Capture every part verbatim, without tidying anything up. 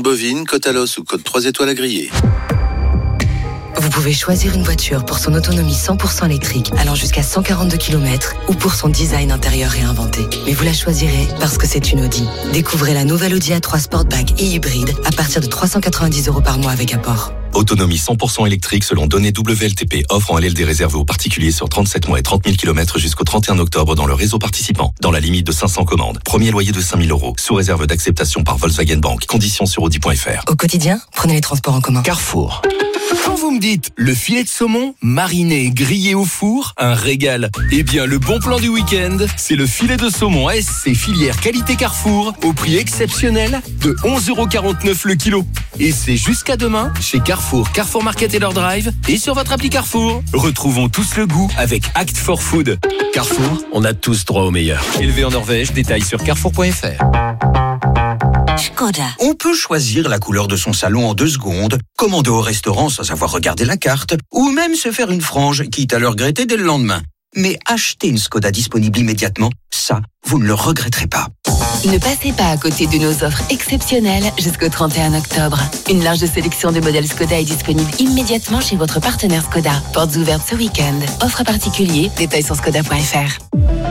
viande bovine, côte à l'os ou côte trois étoiles à griller. Vous pouvez choisir une voiture pour son autonomie cent pour cent électrique, allant jusqu'à cent quarante-deux kilomètres, ou pour son design intérieur réinventé. Mais vous la choisirez parce que c'est une Audi. Découvrez la nouvelle Audi A trois Sportback et hybride à partir de trois cent quatre-vingt-dix euros par mois avec apport. Autonomie cent pour cent électrique selon données W L T P. Offre en L L D réservé aux particuliers sur trente-sept mois et trente mille kilomètres jusqu'au trente et un octobre dans le réseau participant. Dans la limite de cinq cents commandes. Premier loyer de cinq mille euros. Sous réserve d'acceptation par Volkswagen Bank. Conditions sur audi point f r. Au quotidien, prenez les transports en commun. Carrefour. Quand vous me dites le filet de saumon, mariné, grillé au four, un régal. Eh bien, le bon plan du week-end, c'est le filet de saumon A S C filière qualité Carrefour au prix exceptionnel de onze euros quarante-neuf le kilo. Et c'est jusqu'à demain chez Carrefour, Carrefour Market et leur drive et sur votre appli Carrefour. Retrouvons tous le goût avec Act for Food. Carrefour, on a tous droit au meilleur. Élevé en Norvège, détails sur carrefour point f r. Škoda. On peut choisir la couleur de son salon en deux secondes, commander au restaurant sans avoir regardé la carte, ou même se faire une frange, quitte à le regretter dès le lendemain. Mais acheter une Škoda disponible immédiatement, ça, vous ne le regretterez pas. Ne passez pas à côté de nos offres exceptionnelles jusqu'au trente et un octobre. Une large sélection de modèles Škoda est disponible immédiatement chez votre partenaire Škoda. Portes ouvertes ce week-end. Offre particulier, détails sur škoda point f r.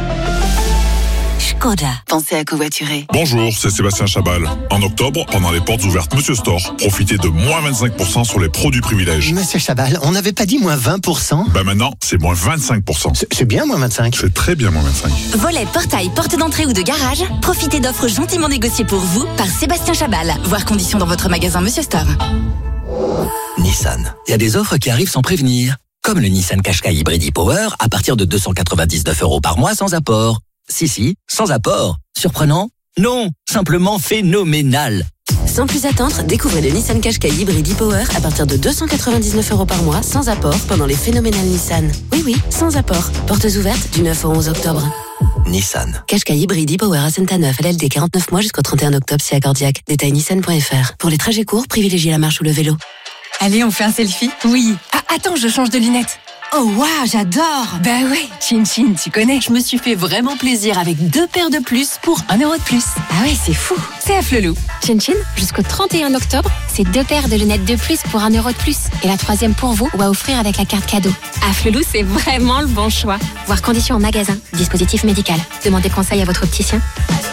Škoda. Pensez à covoiturer. Bonjour, c'est Sébastien Chabal. En octobre, pendant les portes ouvertes Monsieur Store, profitez de moins vingt-cinq pour cent sur les produits privilèges. Monsieur Chabal, on n'avait pas dit moins vingt pour cent? Ben maintenant, c'est moins vingt-cinq pour cent. C'est, c'est bien moins vingt-cinq. C'est très bien moins vingt-cinq. Volet, portail, porte d'entrée ou de garage, profitez d'offres gentiment négociées pour vous par Sébastien Chabal. Voir conditions dans votre magasin Monsieur Store. Nissan. Il y a des offres qui arrivent sans prévenir. Comme le Nissan Qashqai Hybrid e-Power à partir de deux cent quatre-vingt-dix-neuf euros par mois sans apport. Si, si, sans apport. Surprenant? Non, simplement phénoménal. Sans plus attendre, découvrez le Nissan Qashqai Hybrid e-Power à partir de deux cent quatre-vingt-dix-neuf euros par mois sans apport pendant les phénoménales Nissan. Oui, oui, sans apport. Portes ouvertes du neuf au onze octobre. Nissan. Qashqai Hybrid e-Power à Saint-Neuf, L L D quarante-neuf mois jusqu'au trente et un octobre si accordiaque. Détail nissan point f r. Pour les trajets courts, privilégiez la marche ou le vélo. Allez, on fait un selfie? Oui. Ah, attends, je change de lunettes. Oh waouh, j'adore. Ben oui, Chin Chin, tu connais. Je me suis fait vraiment plaisir avec deux paires de plus pour un euro de plus. Ah ouais, c'est fou. C'est à Flelou. Chin Chin, jusqu'au trente et un octobre, c'est deux paires de lunettes de plus pour un euro de plus. Et la troisième pour vous ou à offrir avec la carte cadeau. À Flelou, c'est vraiment le bon choix. Voir conditions en magasin. Dispositif médical. Demandez conseil à votre opticien.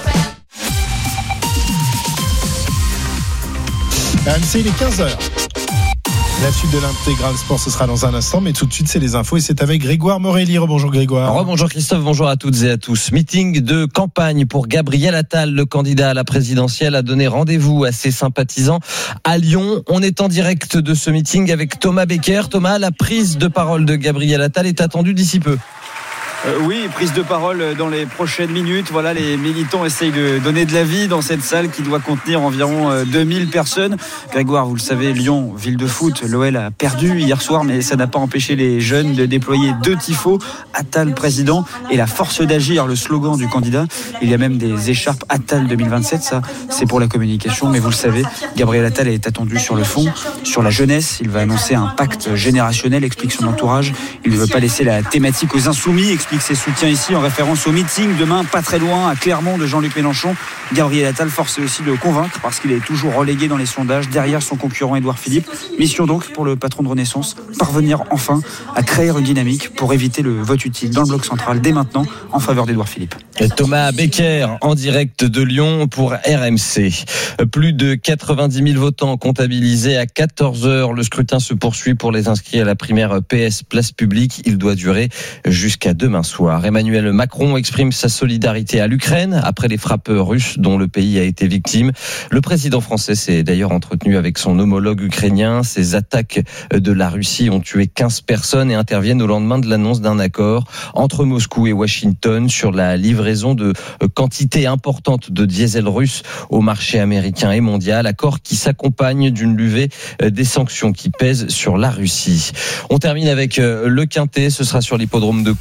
R M C, il est quinze heures. La suite de l'intégral sport, ce sera dans un instant, mais tout de suite, c'est les infos et c'est avec Grégoire Morelli. Bonjour Grégoire. Rebonjour Christophe, bonjour à toutes et à tous. Meeting de campagne pour Gabriel Attal, le candidat à la présidentielle, a donné rendez-vous à ses sympathisants à Lyon. On est en direct de ce meeting avec Thomas Becker. Thomas, la prise de parole de Gabriel Attal est attendue d'ici peu. Euh, oui, prise de parole dans les prochaines minutes. Voilà, les militants essayent de donner de la vie dans cette salle qui doit contenir environ euh, deux mille personnes. Grégoire, vous le savez, Lyon, ville de foot, l'O L a perdu hier soir, mais ça n'a pas empêché les jeunes de déployer deux tifos, Attal président et la force d'agir, le slogan du candidat. Il y a même des écharpes Attal deux mille vingt-sept, ça c'est pour la communication, mais vous le savez, Gabriel Attal est attendu sur le fond, sur la jeunesse. Il va annoncer un pacte générationnel, explique son entourage. Il ne veut pas laisser la thématique aux insoumis, explique ses soutiens ici en référence au meeting demain pas très loin à Clermont de Jean-Luc Mélenchon. Gabriel Attal force aussi de convaincre parce qu'il est toujours relégué dans les sondages derrière son concurrent Édouard Philippe. Mission donc pour le patron de Renaissance, parvenir enfin à créer une dynamique pour éviter le vote utile dans le bloc central dès maintenant en faveur d'Édouard Philippe. Et Thomas Becker en direct de Lyon pour R M C. Plus de quatre-vingt-dix mille votants comptabilisés à quatorze heures. Le scrutin se poursuit pour les inscrits à la primaire P S Place Publique. Il doit durer jusqu'à demain soir. Emmanuel Macron exprime sa solidarité à l'Ukraine après les frappes russes dont le pays a été victime. Le président français s'est d'ailleurs entretenu avec son homologue ukrainien. Ces attaques de la Russie ont tué quinze personnes et interviennent au lendemain de l'annonce d'un accord entre Moscou et Washington sur la livraison de quantités importantes de diesel russe au marché américain et mondial. Accord qui s'accompagne d'une levée des sanctions qui pèsent sur la Russie. On termine avec le Quintet. Ce sera sur l'hippodrome de Caen à quinze heures.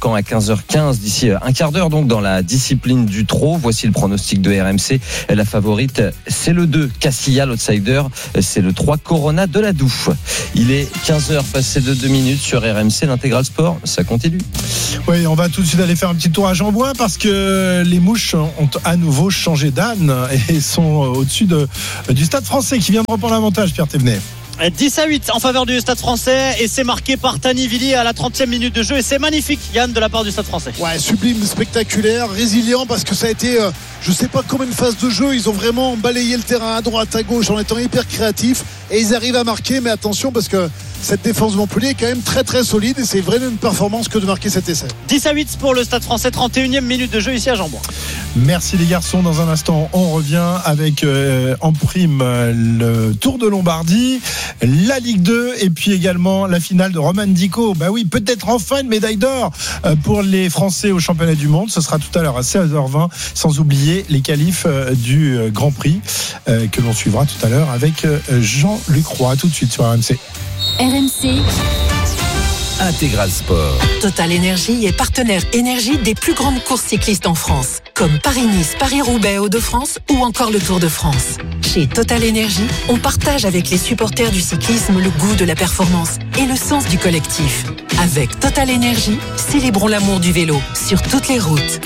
quinze heures quinze d'ici un quart d'heure donc dans la discipline du trot. Voici le pronostic de R M C. La favorite, c'est le deux Castilla, l'outsider, c'est le trois Corona de la Doue. Il est quinze heures passées de deux minutes sur R M C, l'intégral sport, ça continue. Oui, on va tout de suite aller faire un petit tour à Jean-Bouin parce que les mouches ont à nouveau changé d'âne et sont au-dessus de, du Stade Français qui vient de reprendre l'avantage, Pierre Thévenet. dix à huit en faveur du Stade Français et c'est marqué par Tani Vili à la trentième minute de jeu et c'est magnifique, Yann, de la part du Stade Français. Ouais, sublime, spectaculaire, résilient parce que ça a été euh, je sais pas combien de phases de jeu, ils ont vraiment balayé le terrain à droite, à gauche en étant hyper créatifs et ils arrivent à marquer, mais attention parce que cette défense de Montpellier est quand même très très solide et c'est vraiment une performance que de marquer cet essai. dix à huit pour le Stade Français, trente et unième minute de jeu ici à Jean-Bouin. Merci les garçons, dans un instant on revient avec euh, en prime euh, le Tour de Lombardie, la Ligue deux et puis également la finale de Roman Dico. Bah oui, peut-être enfin une médaille d'or euh, pour les Français au championnat du monde, ce sera tout à l'heure à seize heures vingt, sans oublier les qualifs euh, du euh, Grand Prix euh, que l'on suivra tout à l'heure avec euh, Jean-Luc Roy, tout de suite sur R M C. R M C Intégral Sport. Total Énergie est partenaire énergie des plus grandes courses cyclistes en France, comme Paris-Nice, Paris-Roubaix, Hauts-de-France ou encore le Tour de France. Chez Total Énergie, on partage avec les supporters du cyclisme le goût de la performance et le sens du collectif. Avec Total Énergie, célébrons l'amour du vélo sur toutes les routes.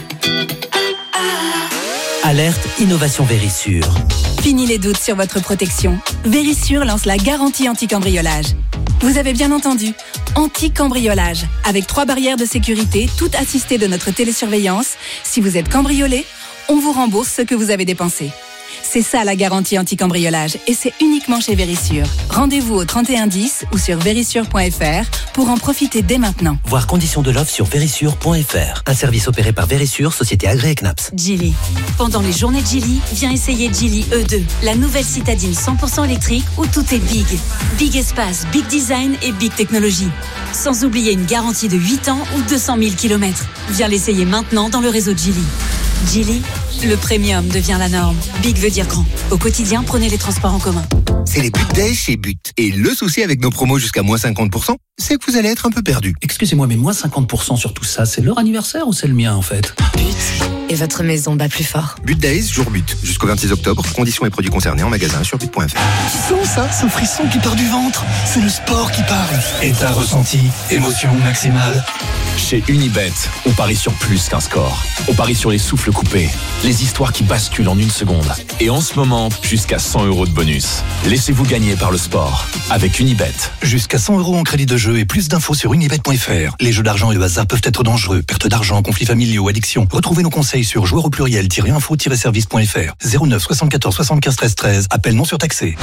Alerte Innovation Vérissure. Fini les doutes sur votre protection. Vérissure lance la garantie anti-cambriolage. Vous avez bien entendu, anti-cambriolage, avec trois barrières de sécurité, toutes assistées de notre télésurveillance. Si vous êtes cambriolé, on vous rembourse ce que vous avez dépensé. C'est ça la garantie anti-cambriolage et c'est uniquement chez Vérissure. Rendez-vous au trente et un dix ou sur vérissure point f r pour en profiter dès maintenant. Voir conditions de l'offre sur vérissure point f r. Un service opéré par Vérissure, société agréée C N A P S. Geely. Pendant les journées Geely, viens essayer Geely E deux, la nouvelle citadine cent pour cent électrique où tout est big. Big espace, big design et big technologie. Sans oublier une garantie de huit ans ou deux cent mille kilomètres. Viens l'essayer maintenant dans le réseau Geely. Geely, le premium devient la norme. Big veut dire grand. Au quotidien, prenez les transports en commun. C'est les But Days chez But. Et le souci avec nos promos jusqu'à moins cinquante pour cent, c'est que vous allez être un peu perdu. Excusez-moi, mais moins cinquante pour cent sur tout ça, c'est leur anniversaire ou c'est le mien en fait? But. Et votre maison bat plus fort. But Days, jour But. Jusqu'au vingt-six octobre. Conditions et produits concernés en magasin sur but point f r. Tu sens ça, ce frisson qui part du ventre? C'est le sport qui parle. Et t'as ressenti émotion maximale? Chez Unibet, on parie sur plus qu'un score. On parie sur les souffles coupés, les histoires qui basculent en une seconde. Et en ce moment, jusqu'à cent euros de bonus. Laissez-vous gagner par le sport avec Unibet. Jusqu'à cent euros en crédit de jeu et plus d'infos sur unibet point f r. Les jeux d'argent et le hasard peuvent être dangereux. Perte d'argent, conflits familiaux, addiction. Retrouvez nos conseils sur joueurs au pluriel-info-service point f r. zéro neuf soixante-quatorze soixante-quinze treize treize. Appel non surtaxé.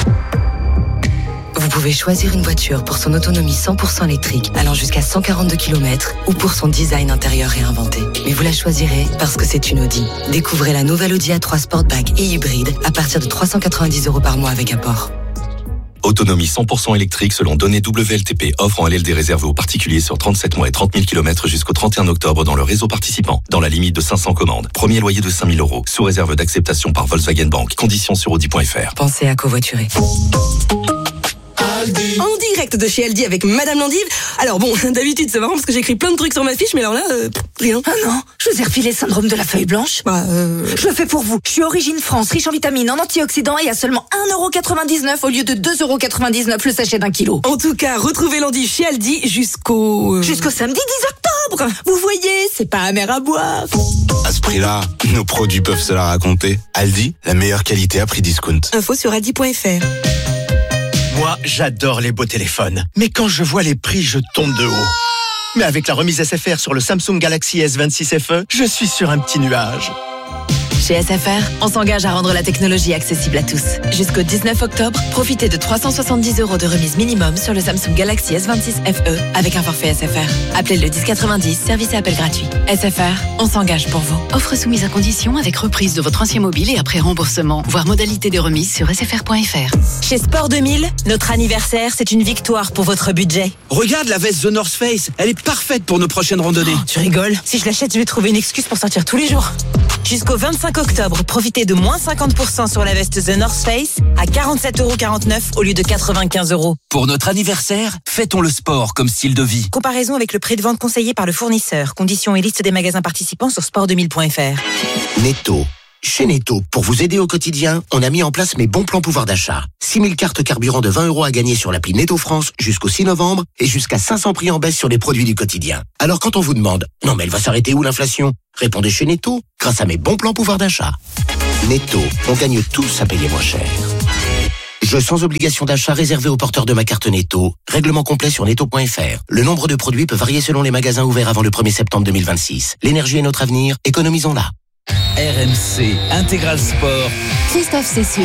Vous pouvez choisir une voiture pour son autonomie cent pour cent électrique allant jusqu'à cent quarante-deux kilomètres ou pour son design intérieur réinventé. Mais vous la choisirez parce que c'est une Audi. Découvrez la nouvelle Audi A trois Sportback et hybride à partir de trois cent quatre-vingt-dix euros par mois avec apport. Autonomie cent pour cent électrique selon données W L T P. Offre en L L D réservée aux particuliers sur trente-sept mois et trente mille kilomètres jusqu'au trente et un octobre dans le réseau participant. Dans la limite de cinq cents commandes. Premier loyer de cinq mille euros. Sous réserve d'acceptation par Volkswagen Bank. Conditions sur audi point f r. Pensez à covoiturer. En direct de chez Aldi avec Madame Landive. Alors bon, d'habitude c'est marrant parce que j'écris plein de trucs sur ma fiche, mais alors là, euh, rien. Ah non, je vous ai refilé le syndrome de la feuille blanche. Bah, euh... Je le fais pour vous. Je suis Origine France, riche en vitamines, en antioxydants et à seulement un euro quatre-vingt-dix-neuf au lieu de deux euros quatre-vingt-dix-neuf le sachet d'un kilo. En tout cas, retrouvez Landive chez Aldi jusqu'au... Euh... Jusqu'au samedi dix octobre. Vous voyez, c'est pas amer à boire. À ce prix-là, nos produits peuvent se la raconter. Aldi, la meilleure qualité à prix discount. Info sur aldi point f r. Moi, j'adore les beaux téléphones. Mais quand je vois les prix, je tombe de haut. Mais avec la remise S F R sur le Samsung Galaxy S vingt-six F E, je suis sur un petit nuage. Chez S F R, on s'engage à rendre la technologie accessible à tous. Jusqu'au dix-neuf octobre, profitez de trois cent soixante-dix euros de remise minimum sur le Samsung Galaxy S vingt-six F E avec un forfait S F R. Appelez le dix quatre-vingt-dix, service et appel gratuit. S F R, on s'engage pour vous. Offre soumise à condition avec reprise de votre ancien mobile et après remboursement. Voir modalité de remise sur s f r point f r. Chez Sport deux mille, notre anniversaire, c'est une victoire pour votre budget. Regarde la veste The North Face, elle est parfaite pour nos prochaines randonnées. Oh, tu rigoles? Si je l'achète, je vais trouver une excuse pour sortir tous les jours. Jusqu'au vingt-cinq cinq octobre, profitez de moins cinquante pour cent sur la veste The North Face à quarante-sept euros quarante-neuf au lieu de quatre-vingt-quinze euros. Pour notre anniversaire, fêtons le sport comme style de vie. Comparaison avec le prix de vente conseillé par le fournisseur. Conditions et liste des magasins participants sur sport deux mille point f r. Netto. Chez Netto, pour vous aider au quotidien, on a mis en place mes bons plans pouvoir d'achat. six mille cartes carburant de vingt euros à gagner sur l'appli Netto France jusqu'au six novembre et jusqu'à cinq cents prix en baisse sur les produits du quotidien. Alors quand on vous demande « Non mais elle va s'arrêter où l'inflation ?» Répondez chez Netto, grâce à mes bons plans pouvoir d'achat. Netto, on gagne tous à payer moins cher. Jeu sans obligation d'achat réservé aux porteurs de ma carte Netto. Règlement complet sur netto point f r. Le nombre de produits peut varier selon les magasins ouverts avant le premier septembre deux mille vingt-six. L'énergie est notre avenir, économisons-la. R M C Intégral Sport. Christophe Cessieux.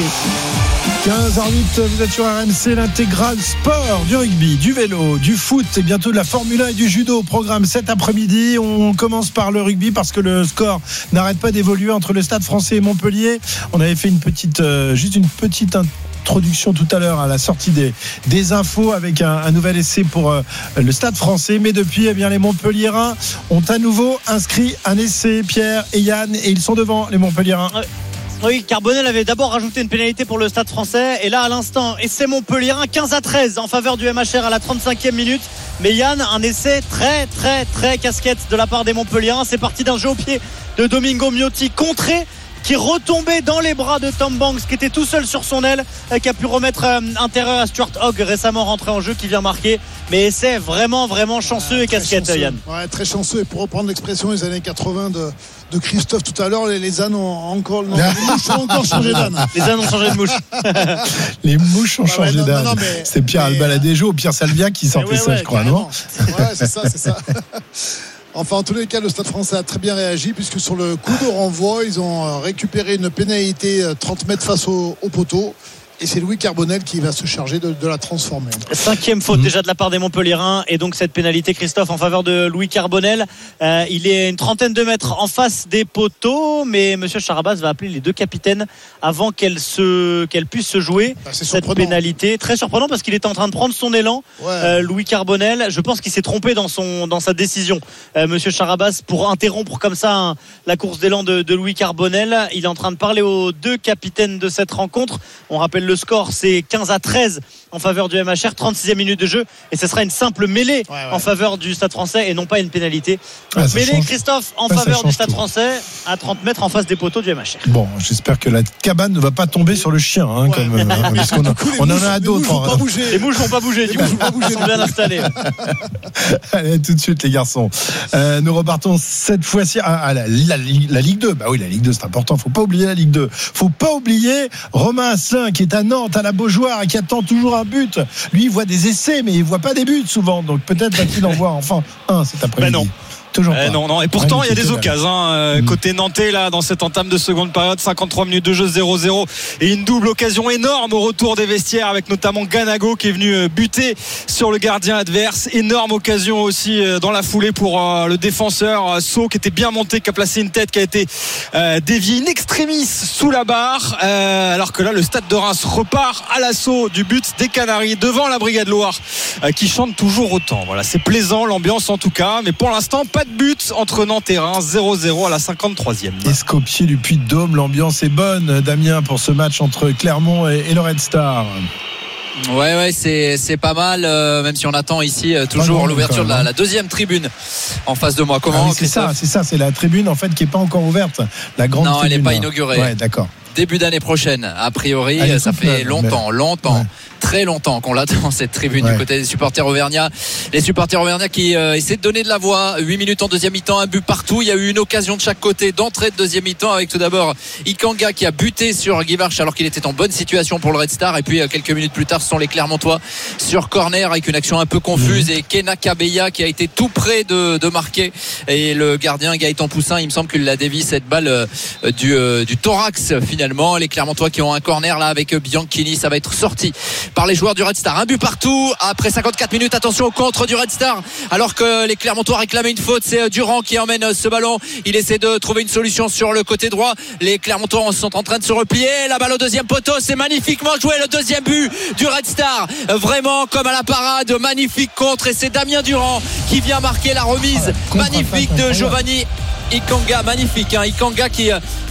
quinze heures huit, vous êtes sur R M C, l'intégral sport, du rugby, du vélo, du foot et bientôt de la Formule un et du judo au programme cet après-midi. On commence par le rugby parce que le score n'arrête pas d'évoluer entre le Stade Français et Montpellier. On avait fait une petite, euh, juste une petite introduction tout à l'heure à la sortie des, des infos avec un, un nouvel essai pour euh, le Stade Français. Mais depuis, eh bien, les Montpelliérains ont à nouveau inscrit un essai, Pierre et Yann, et ils sont devant les Montpelliérains. Ouais. Oui, Carbonel avait d'abord rajouté une pénalité pour le Stade Français et là à l'instant, essai Montpelliérain quinze à treize en faveur du M H R à la trente-cinquième minute. Mais Yann, un essai très très très casquette de la part des Montpelliérains. C'est parti d'un jeu au pied de Domingo Miotti contré, qui retombait dans les bras de Tom Banks, qui était tout seul sur son aile, qui a pu remettre un terreur à Stuart Hogg, récemment rentré en jeu, qui vient marquer. Mais c'est vraiment vraiment chanceux ouais, et casquette, chanceux. Yann. Ouais, très chanceux. Et pour reprendre l'expression des années quatre-vingts de, de Christophe tout à l'heure, les, les ânes ont encore, non, les mouches ont encore changé d'âne. Les ânes ont changé de mouche. Les mouches ont bah changé ouais, d'âne. C'est Pierre mais... Albaladejo ou Pierre Salvia qui sortait ouais, ça, ouais, je crois, non? Ouais, c'est ça, c'est ça. Enfin, en tous les cas, le Stade Français a très bien réagi puisque sur le coup de renvoi, ils ont récupéré une pénalité trente mètres face au, au poteau. Et c'est Louis Carbonel qui va se charger de, de la transformer. Cinquième faute mmh. déjà de la part des Montpelliérains. Et donc cette pénalité, Christophe, en faveur de Louis Carbonel. Euh, il est une trentaine de mètres en face des poteaux. Mais M. Charabas va appeler les deux capitaines avant qu'elle, se, qu'elle puisse se jouer bah, cette pénalité. Très surprenant parce qu'il était en train de prendre son élan. Ouais. Euh, Louis Carbonel, je pense qu'il s'est trompé dans, son, dans sa décision. Euh, M. Charabas, pour interrompre comme ça hein, la course d'élan de, de Louis Carbonel. Il est en train de parler aux deux capitaines de cette rencontre. On rappelle le score, c'est quinze à treize en faveur du M H R, trente-sixième minute de jeu et ce sera une simple mêlée ouais, ouais. en faveur du Stade Français et non pas une pénalité. Ah, mêlée, change. Christophe, en ouais, faveur du Stade tout. Français à trente mètres en face des poteaux du M H R. Bon, j'espère que la cabane ne va pas tomber sur le chien hein, ouais. comme, euh, parce qu'on a, on mouches, en a d'autres. Les mouches vont pas bouger. Les mouches vont pas bouger, du coup, vont pas bouger, ils sont bien installés. Allez, tout de suite les garçons. Euh, nous repartons cette fois-ci à, à la, la, la, la Ligue deux. Bah oui, la Ligue deux c'est important, faut pas oublier la Ligue deux. Faut pas oublier Romain Asselin qui est à Nantes, à la Beaujoire et qui attend toujours un but. Lui, il voit des essais, mais il voit pas des buts souvent. Donc peut-être va-t-il en voir enfin un cet après-midi. Ben non. Toujours euh, pas. Non, non. Et pourtant, il y a des occasions hein, euh, mmh. côté nantais là dans cette entame de seconde période. cinquante-trois minutes de jeu, zéro zéro et une double occasion énorme au retour des vestiaires avec notamment Ganago qui est venu buter sur le gardien adverse. Énorme occasion aussi euh, dans la foulée pour euh, le défenseur euh, Sceaux qui était bien monté, qui a placé une tête qui a été euh, déviée in extremis sous la barre. Euh, alors que là, le Stade de Reims repart à l'assaut du but des Canaries devant la Brigade Loire euh, qui chante toujours autant. Voilà, c'est plaisant l'ambiance en tout cas, mais pour l'instant pas de but entre Nantes et Reims, zéro zéro à la cinquante-troisième. Escopier du Puy-de-Dôme, l'ambiance est bonne, Damien, pour ce match entre Clermont et, et le Red Star. Ouais ouais c'est c'est pas mal euh, même si on attend ici euh, toujours bon, l'ouverture de la, la deuxième tribune en face de moi. Comment ah oui, c'est ça c'est ça c'est la tribune en fait qui est pas encore ouverte, la grande non tribune, elle est pas là. inaugurée. Ouais, d'accord. Début d'année prochaine a priori. Allez, ça fait là, longtemps mais... longtemps ouais. très longtemps qu'on l'attend cette tribune ouais. du côté des supporters auvergnats. Les supporters auvergnats qui euh, essaient de donner de la voix. huit minutes en deuxième mi-temps, un but partout. Il y a eu une occasion de chaque côté d'entrée de deuxième mi-temps avec tout d'abord Ikanga qui a buté sur Guy Varch alors qu'il était en bonne situation pour le Red Star. Et puis euh, quelques minutes plus tard ce sont les Clermontois sur corner avec une action un peu confuse mmh. et Kena Kabeya qui a été tout près de, de marquer. Et le gardien Gaëtan Poussin, il me semble qu'il l'a dévié cette balle euh, du, euh, du thorax finalement. Les Clermontois qui ont un corner là avec Bianchini, ça va être sorti par les joueurs du Red Star. Un but partout après cinquante-quatre minutes. Attention au contre du Red Star alors que les Clermontois réclamaient une faute. C'est Durand qui emmène ce ballon. Il essaie de trouver une solution sur le côté droit. Les Clermontois sont en train de se replier. La balle au deuxième poteau, c'est magnifiquement joué, le deuxième but du Red Star. Vraiment comme à la parade, magnifique contre et c'est Damien Durand qui vient marquer la remise magnifique de Giovanni Ikanga, magnifique hein. Ikanga qui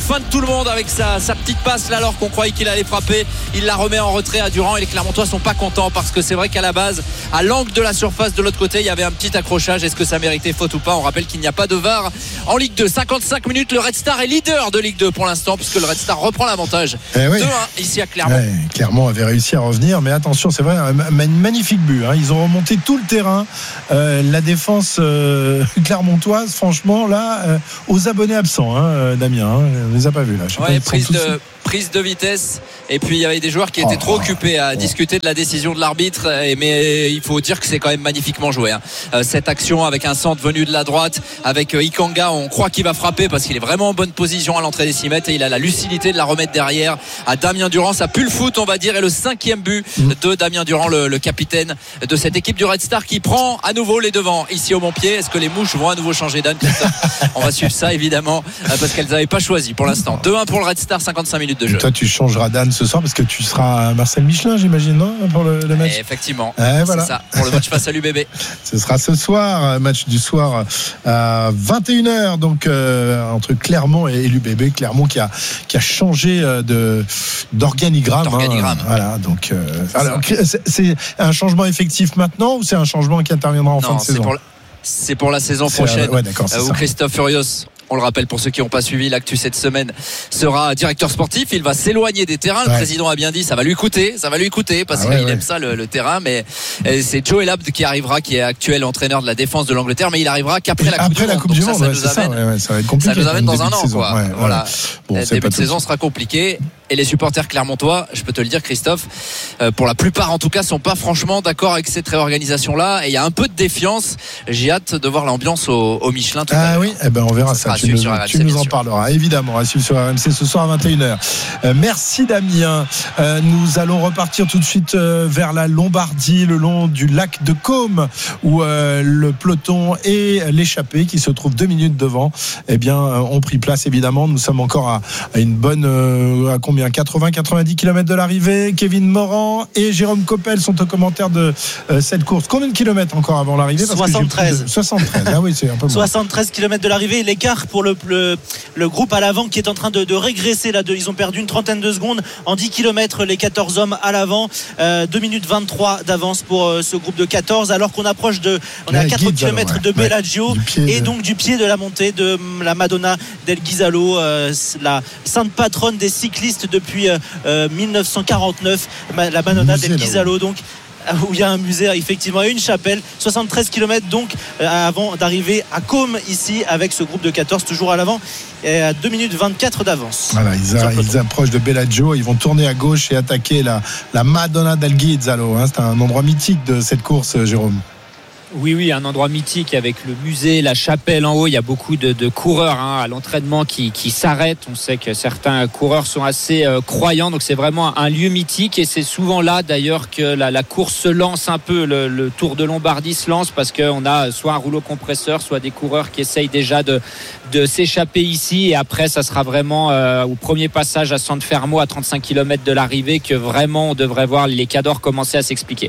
fin de tout le monde avec sa, sa petite passe là, alors qu'on croyait qu'il allait frapper. Il la remet en retrait à Durand et les Clermontois sont pas contents parce que c'est vrai qu'à la base, à l'angle de la surface de l'autre côté, il y avait un petit accrochage. Est-ce que ça méritait faute ou pas? On rappelle qu'il n'y a pas de V A R en Ligue deux. cinquante-cinq minutes, le Red Star est leader de Ligue deux pour l'instant puisque le Red Star reprend l'avantage. Eh oui. deux un ici à Clermont. Ouais, Clermont avait réussi à revenir, mais attention, c'est vrai, un magnifique but. Hein. Ils ont remonté tout le terrain. Euh, la défense euh, clermontoise, franchement, là, euh, aux abonnés absents, hein, Damien. Hein, on les a pas vus là. Je sais Ouais, pas, prise tous... de prise de vitesse et puis il y avait des joueurs qui étaient oh, trop occupés à oh. discuter de la décision de l'arbitre, mais il faut dire que c'est quand même magnifiquement joué hein. Cette action avec un centre venu de la droite avec Ikanga, on croit qu'il va frapper parce qu'il est vraiment en bonne position à l'entrée des six mètres et il a la lucidité de la remettre derrière à Damien Durand. Ça pue le foot on va dire, et le cinquième but de Damien Durand, le, le capitaine de cette équipe du Red Star qui prend à nouveau les devants ici au Montpied. Est-ce que les mouches vont à nouveau changer d'âne? On va suivre ça évidemment parce qu'elles n'avaient pas choisi pour l'instant. deux un pour le Red Star, cinquante-cinq minutes de jeu. Et toi tu changeras d'âne ce soir parce que tu seras à Marcel Michelin, j'imagine, non, pour le, le match. Et effectivement, eh, voilà. C'est ça, pour le match face à l'U B B. Ce sera ce soir, match du soir à vingt et une heures, donc euh, entre Clermont et l'U B B. Clermont qui a, qui a changé de, d'organigramme. d'organigramme. Hein, voilà, donc, euh, alors, c'est, c'est un changement effectif maintenant ou c'est un changement qui interviendra en non, fin de c'est saison? pour la, c'est pour la saison c'est, prochaine, ouais, d'accord, c'est euh, où ça. Christophe Furios, on le rappelle pour ceux qui n'ont pas suivi l'actu cette semaine, sera directeur sportif. Il va s'éloigner des terrains. Le ouais. président a bien dit ça va lui coûter, ça va lui coûter parce ah ouais, qu'il ouais. aime ça le, le terrain. Mais c'est Joe Elabd qui arrivera, qui est actuel entraîneur de la défense de l'Angleterre, mais il arrivera qu'après la Coupe après du la Monde. Coupe du Monde, ça, ouais, ça, nous amène, ça, ouais, ça va être compliqué. Ça nous amène dans un an, quoi. Ouais, voilà. Bon, le début de saison sera compliqué. Et les supporters clermontois, je peux te le dire, Christophe, euh, pour la plupart en tout cas, sont pas franchement d'accord avec cette réorganisation-là. Et il y a un peu de défiance. J'ai hâte de voir l'ambiance au, au Michelin tout ah à l'heure. Ah oui, eh ben on verra ça. ça. Tu, nous, R M C, tu nous en parleras, évidemment, à suivre sur R M C ce soir à vingt et une heures. Euh, merci Damien. Euh, nous allons repartir tout de suite euh, vers la Lombardie, le long du lac de Caume, où euh, le peloton et l'échappée, qui se trouvent deux minutes devant, eh bien, euh, ont pris place évidemment. Nous sommes encore à, à une bonne, euh, à combien quatre-vingts à quatre-vingt-dix kilomètres de l'arrivée. Kevin Morand et Jérôme Coppel sont au commentaire de euh, cette course. Combien de kilomètres encore avant l'arrivée? Parce soixante-treize. De... soixante-treize. Ah oui, c'est un peu moins. soixante-treize kilomètres de l'arrivée. L'écart pour le, le, le groupe à l'avant qui est en train de, de régresser. Là, de, ils ont perdu une trentaine de secondes en dix kilomètres. Les quatorze hommes à l'avant. Euh, deux minutes vingt-trois d'avance pour euh, ce groupe de quatorze. Alors qu'on approche de. On est à quatre kilomètres de Bellagio. Ouais, et de... donc du pied de la montée de la Madonna del Ghisalo, euh, la sainte patronne des cyclistes depuis euh, dix-neuf cent quarante-neuf, la Madonna del Ghisalo, donc où il y a un musée effectivement et une chapelle. Soixante-treize kilomètres donc euh, avant d'arriver à Caume ici avec ce groupe de quatorze toujours à l'avant et à deux minutes vingt-quatre d'avance. Voilà, ils, a, ils approchent de Bellagio, ils vont tourner à gauche et attaquer la, la Madonna del Ghisalo, hein. C'est un endroit mythique de cette course, Jérôme. Oui, oui, un endroit mythique avec le musée, la chapelle en haut. Il y a beaucoup de, de coureurs hein, à l'entraînement qui, qui s'arrêtent. On sait que certains coureurs sont assez euh, croyants, donc c'est vraiment un lieu mythique. Et c'est souvent là d'ailleurs que la, la course se lance un peu. Le, le Tour de Lombardie se lance parce qu'on a soit un rouleau compresseur, soit des coureurs qui essayent déjà de, de s'échapper ici. Et après, ça sera vraiment euh, au premier passage à San Fermo, à trente-cinq kilomètres de l'arrivée, que vraiment on devrait voir les cadors commencer à s'expliquer.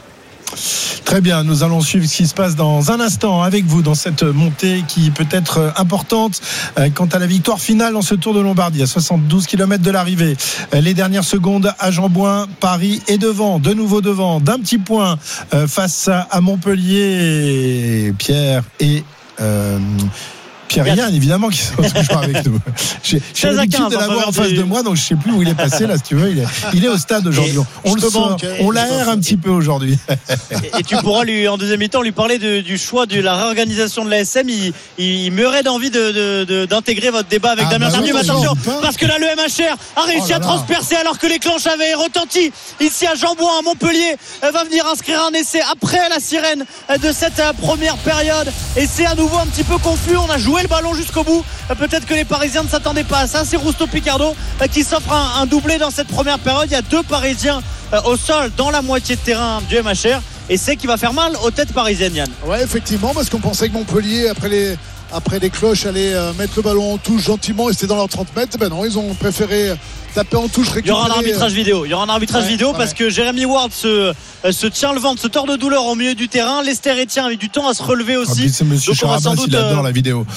Très bien, nous allons suivre ce qui se passe dans un instant avec vous dans cette montée qui peut être importante quant à la victoire finale dans ce Tour de Lombardie à soixante-douze kilomètres de l'arrivée. Les dernières secondes à Jean-Bouin, Paris est devant, de nouveau devant, d'un petit point face à Montpellier. Pierre et euh, Pierre-Yann, évidemment, qui sont toujours avec nous. J'ai, j'ai l'habitude de l'avoir en face des... de moi, donc je ne sais plus où il est passé, là, si tu veux. Il est, il est au stade aujourd'hui. On le sort, on l'aère un petit peu aujourd'hui. Et, et tu pourras, lui, en deuxième mi-temps, lui parler de, du choix de la réorganisation de l'A S M. Il, il meurait d'envie de, de, de, d'intégrer votre débat avec ah Damien bah Tardieu. Oui, attention, parce que là, le M H R a réussi oh à transpercer alors que les clanches avaient retenti ici à Jean-Bouin, à Montpellier. Va venir inscrire un essai après la sirène de cette première période. Et c'est à nouveau un petit peu confus. On a joué le ballon jusqu'au bout. Peut-être que les Parisiens ne s'attendaient pas à ça. C'est Rousteau Picardo qui s'offre un, un doublé dans cette première période. Il y a deux Parisiens au sol dans la moitié de terrain du M H R et c'est qui va faire mal aux têtes parisiennes, Yann. Ouais, effectivement, parce qu'on pensait que Montpellier après les après les cloches allait mettre le ballon en touche gentiment et c'était dans leurs trente mètres. Ben non, ils ont préféré taper en touche, récupérer. Il y aura un arbitrage vidéo. Il y aura un arbitrage ouais, vidéo ouais. parce que Jérémy Ward se, se tient le ventre, se tord de douleur au milieu du terrain. Lester Etienne a eu du temps à se relever aussi. Ah, c'est Monsieur Charabas, il adore la vidéo.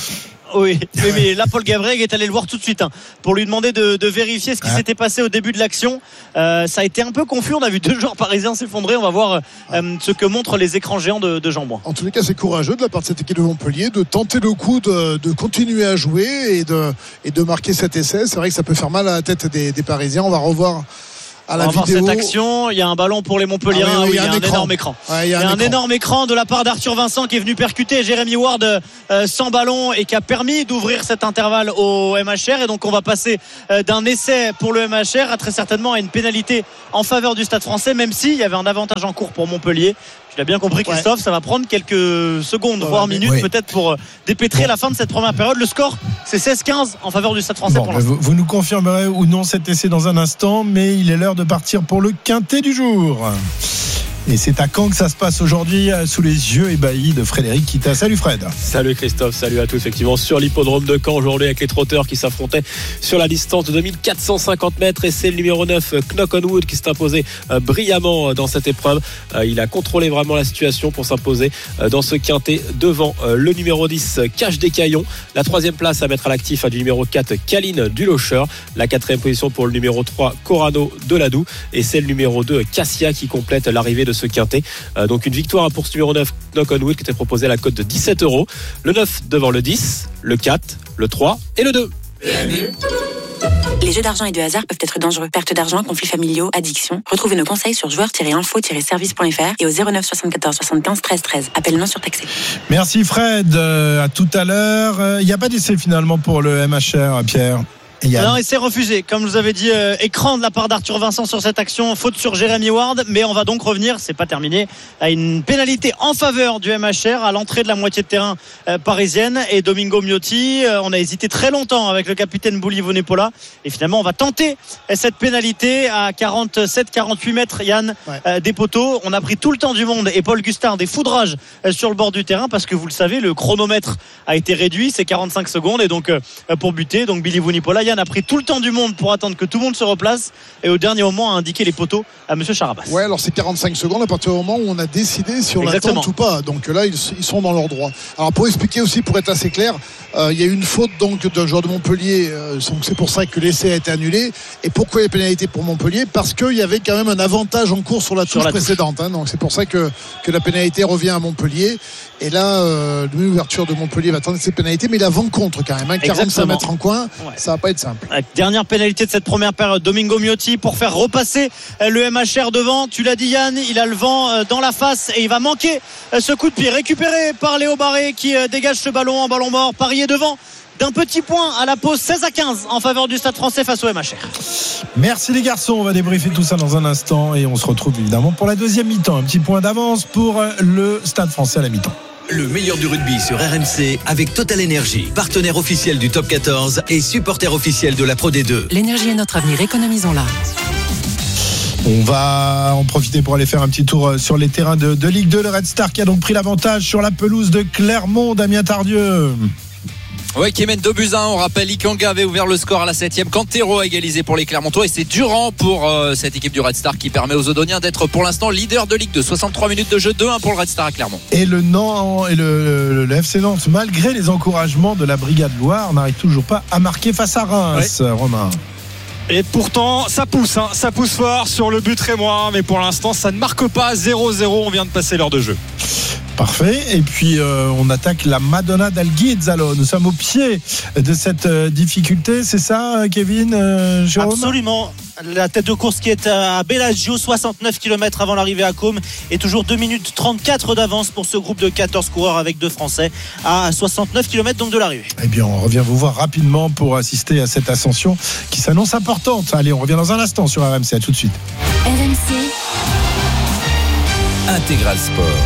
Oui, mais, mais là Paul Gabriel est allé le voir tout de suite hein, pour lui demander de, de vérifier ce qui ah. s'était passé au début de l'action. Euh, ça a été un peu confus, on a vu deux joueurs parisiens s'effondrer. On va voir euh, ce que montrent les écrans géants de, de Jean Bouin. En tous les cas, c'est courageux de la part de cette équipe de Montpellier de tenter le coup, de, de continuer à jouer et de, et de marquer cet essai. C'est vrai que ça peut faire mal à la tête des, des Parisiens. On va revoir à la on va vidéo. voir cette action, il y a un ballon pour les Montpelliérains, ah oui, oui, il y a, un, un énorme écran. Ouais, il y a, il y a un, un écran. énorme écran de la part d'Arthur Vincent qui est venu percuter Jérémy Ward euh, sans ballon et qui a permis d'ouvrir cet intervalle au M H R. Et donc on va passer euh, d'un essai pour le M H R à très certainement à une pénalité en faveur du Stade Français, même s'il y avait un avantage en cours pour Montpellier. Tu l'as bien compris Christophe, ouais. Ça va prendre quelques secondes ouais, voire minutes oui. peut-être pour euh, dépêtrer bon. la fin de cette première période. Le score c'est seize quinze en faveur du Stade Français bon, pour l'instant. Vous, vous nous confirmerez ou non cet essai dans un instant, mais il est l'heure de partir pour le quintet du jour. Et c'est à Caen que ça se passe aujourd'hui, sous les yeux ébahis de Frédéric Kita. Salut Fred. Salut Christophe, salut à tous. Effectivement, sur l'hippodrome de Caen aujourd'hui avec les trotteurs qui s'affrontaient sur la distance de deux mille quatre cent cinquante mètres. Et c'est le numéro neuf, Knock on Wood, qui s'est imposé brillamment dans cette épreuve. Il a contrôlé vraiment la situation pour s'imposer dans ce quintet devant le numéro dix, Cache des Caillons. La troisième place à mettre à l'actif du numéro quatre, Caline du Locher. La quatrième position pour le numéro trois, Corano de Ladoux. Et c'est le numéro deux, Cassia, qui complète l'arrivée de ce quintet. Euh, donc une victoire pour ce numéro neuf, Knock on Wood, qui était proposé à la cote de dix-sept euros. Le neuf devant le dix, le quatre, le trois et le deux. Les jeux d'argent et de hasard peuvent être dangereux. Perte d'argent, conflits familiaux, addiction. Retrouvez nos conseils sur joueurs tiret info tiret service point f r et au zéro neuf soixante-quatorze soixante-quinze treize treize. Appel non surtaxé. Merci Fred. Euh, à tout à l'heure. Il euh, n'y a pas d'essai finalement pour le M H R, Pierre. Non, et c'est refusé. Comme je vous avais dit, euh, écran de la part d'Arthur Vincent sur cette action, faute sur Jérémy Ward, mais on va donc revenir, c'est pas terminé, à une pénalité en faveur du M H R à l'entrée de la moitié de terrain euh, parisienne. Et Domingo Miotti, euh, on a hésité très longtemps avec le capitaine Bouli Vonepola, et finalement on va tenter cette pénalité à quarante-sept quarante-huit mètres, Yann, ouais. euh, des poteaux. On a pris tout le temps du monde et Paul Gustard des foudrages euh, sur le bord du terrain, parce que vous le savez, le chronomètre a été réduit, c'est quarante-cinq secondes, et donc euh, pour buter, donc Billy Vonepola, Yann a pris tout le temps du monde pour attendre que tout le monde se replace et au dernier moment a indiqué les poteaux à monsieur Charabas. Ouais, alors c'est quarante-cinq secondes à partir du moment où on a décidé si on l'attend ou pas. Donc là, ils, ils sont dans leur droit. Alors pour expliquer aussi, pour être assez clair, euh, il y a eu une faute donc d'un joueur de Montpellier. Euh, donc c'est pour ça que l'essai a été annulé. Et pourquoi les pénalités pour Montpellier ? Parce qu'il y avait quand même un avantage en cours sur la touche sur la précédente. Hein, donc c'est pour ça que, que la pénalité revient à Montpellier. Et là, euh, l'ouverture de Montpellier va tenter ses pénalités, mais il a vent contre quand même. Hein, quarante-cinq mètres en coin, ouais. Ça va pas être simple. Dernière pénalité de cette première période, Domingo Miotti pour faire repasser le M H R devant. Tu l'as dit Yann, il a le vent dans la face et il va manquer ce coup de pied récupéré par Léo Barré qui dégage ce ballon en ballon mort. Paris est devant d'un petit point à la pause, seize à quinze en faveur du Stade Français face au M H R. Merci les garçons, on va débriefer tout ça dans un instant et on se retrouve évidemment pour la deuxième mi-temps. Un petit point d'avance pour le Stade Français à la mi-temps. Le meilleur du rugby sur R M C avec Total Energy, partenaire officiel du Top quatorze et supporter officiel de la Pro D deux. L'énergie est notre avenir, économisons-la. On va en profiter pour aller faire un petit tour sur les terrains de, de Ligue deux. Le Red Star qui a donc pris l'avantage sur la pelouse de Clermont. Damien Tardieu. Oui, qui mène deux buts à un. On rappelle, Ikanga avait ouvert le score à la septième. Cantero a égalisé pour les Clermontois. Et c'est Durand pour euh, cette équipe du Red Star qui permet aux Odoniens d'être pour l'instant leader de Ligue deux. soixante-trois minutes de jeu, deux un pour le Red Star à Clermont. Et le, Nantes, et le, le, le F C Nantes, malgré les encouragements de la Brigade Loire, n'arrive toujours pas à marquer face à Reims, ouais. Romain. Et pourtant, ça pousse, hein, ça pousse fort sur le but rémois. Mais pour l'instant, ça ne marque pas. zéro zéro, on vient de passer l'heure de jeu. Parfait. Et puis euh, on attaque la Madonna d'Alghizzalo. Nous sommes au pied de cette euh, difficulté, c'est ça, Kevin, euh, Jérôme ? Absolument. La tête de course qui est à Bellagio, soixante-neuf kilomètres avant l'arrivée à Côme, et toujours deux minutes trente-quatre d'avance pour ce groupe de quatorze coureurs avec deux Français à soixante-neuf kilomètres donc de l'arrivée. Eh bien, on revient vous voir rapidement pour assister à cette ascension qui s'annonce importante. Allez, on revient dans un instant sur R M C. À tout de suite. R M C Intégral Sport.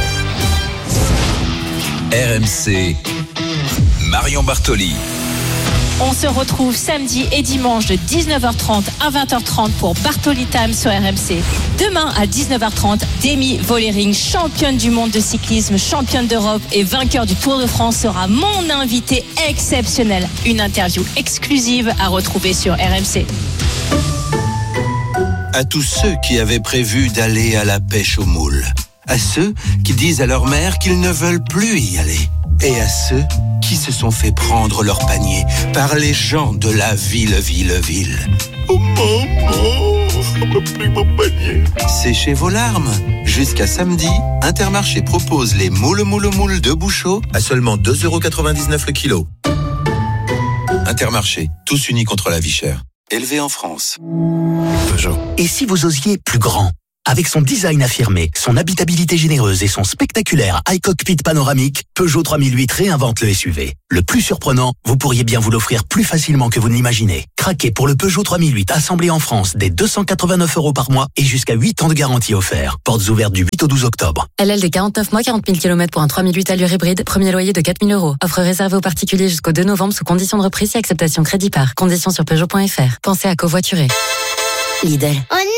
R M C, Marion Bartoli. On se retrouve samedi et dimanche de dix-neuf heures trente à vingt heures trente pour Bartoli Time sur R M C. Demain à dix-neuf heures trente, Demi Vollering, championne du monde de cyclisme, championne d'Europe et vainqueur du Tour de France, sera mon invité exceptionnel. Une interview exclusive à retrouver sur R M C. À tous ceux qui avaient prévu d'aller à la pêche aux moules. À ceux qui disent à leur mère qu'ils ne veulent plus y aller. Et à ceux qui se sont fait prendre leur panier par les gens de la ville, ville, ville. Oh maman, on m'a pris mon panier. Séchez vos larmes. Jusqu'à samedi, Intermarché propose les moules moules moules de Bouchot à seulement deux euros quatre-vingt-dix-neuf le kilo. Intermarché, tous unis contre la vie chère. Élevé en France. Peugeot. Et si vous osiez plus grand ? Avec son design affirmé, son habitabilité généreuse et son spectaculaire high cockpit panoramique, Peugeot trois mille huit réinvente le S U V. Le plus surprenant, vous pourriez bien vous l'offrir plus facilement que vous ne l'imaginez. Craquez pour le Peugeot trois mille huit assemblé en France dès deux cent quatre-vingt-neuf euros par mois et jusqu'à huit ans de garantie offert. Portes ouvertes du huit au douze octobre. L L D quarante-neuf mois, quarante mille kilomètres pour un trois mille huit allure hybride. Premier loyer de quatre mille euros. Offre réservée aux particuliers jusqu'au deux novembre sous conditions de reprise et acceptation crédit par. Conditions sur Peugeot point F R. Pensez à covoiturer. Lidl. Oh non!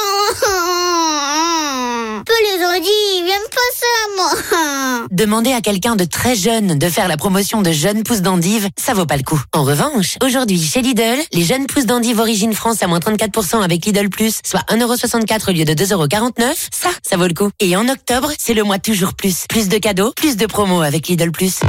Peu les ont dit, ils viennent pas ça, moi. Demander à quelqu'un de très jeune de faire la promotion de jeunes pousses d'endives, ça vaut pas le coup. En revanche, aujourd'hui, chez Lidl, les jeunes pousses d'endives origine France à moins trente-quatre pour cent avec Lidl Plus, soit un euro soixante-quatre au lieu de deux euros quarante-neuf, ça, ça vaut le coup. Et en octobre, c'est le mois toujours plus. Plus de cadeaux, plus de promos avec Lidl Plus.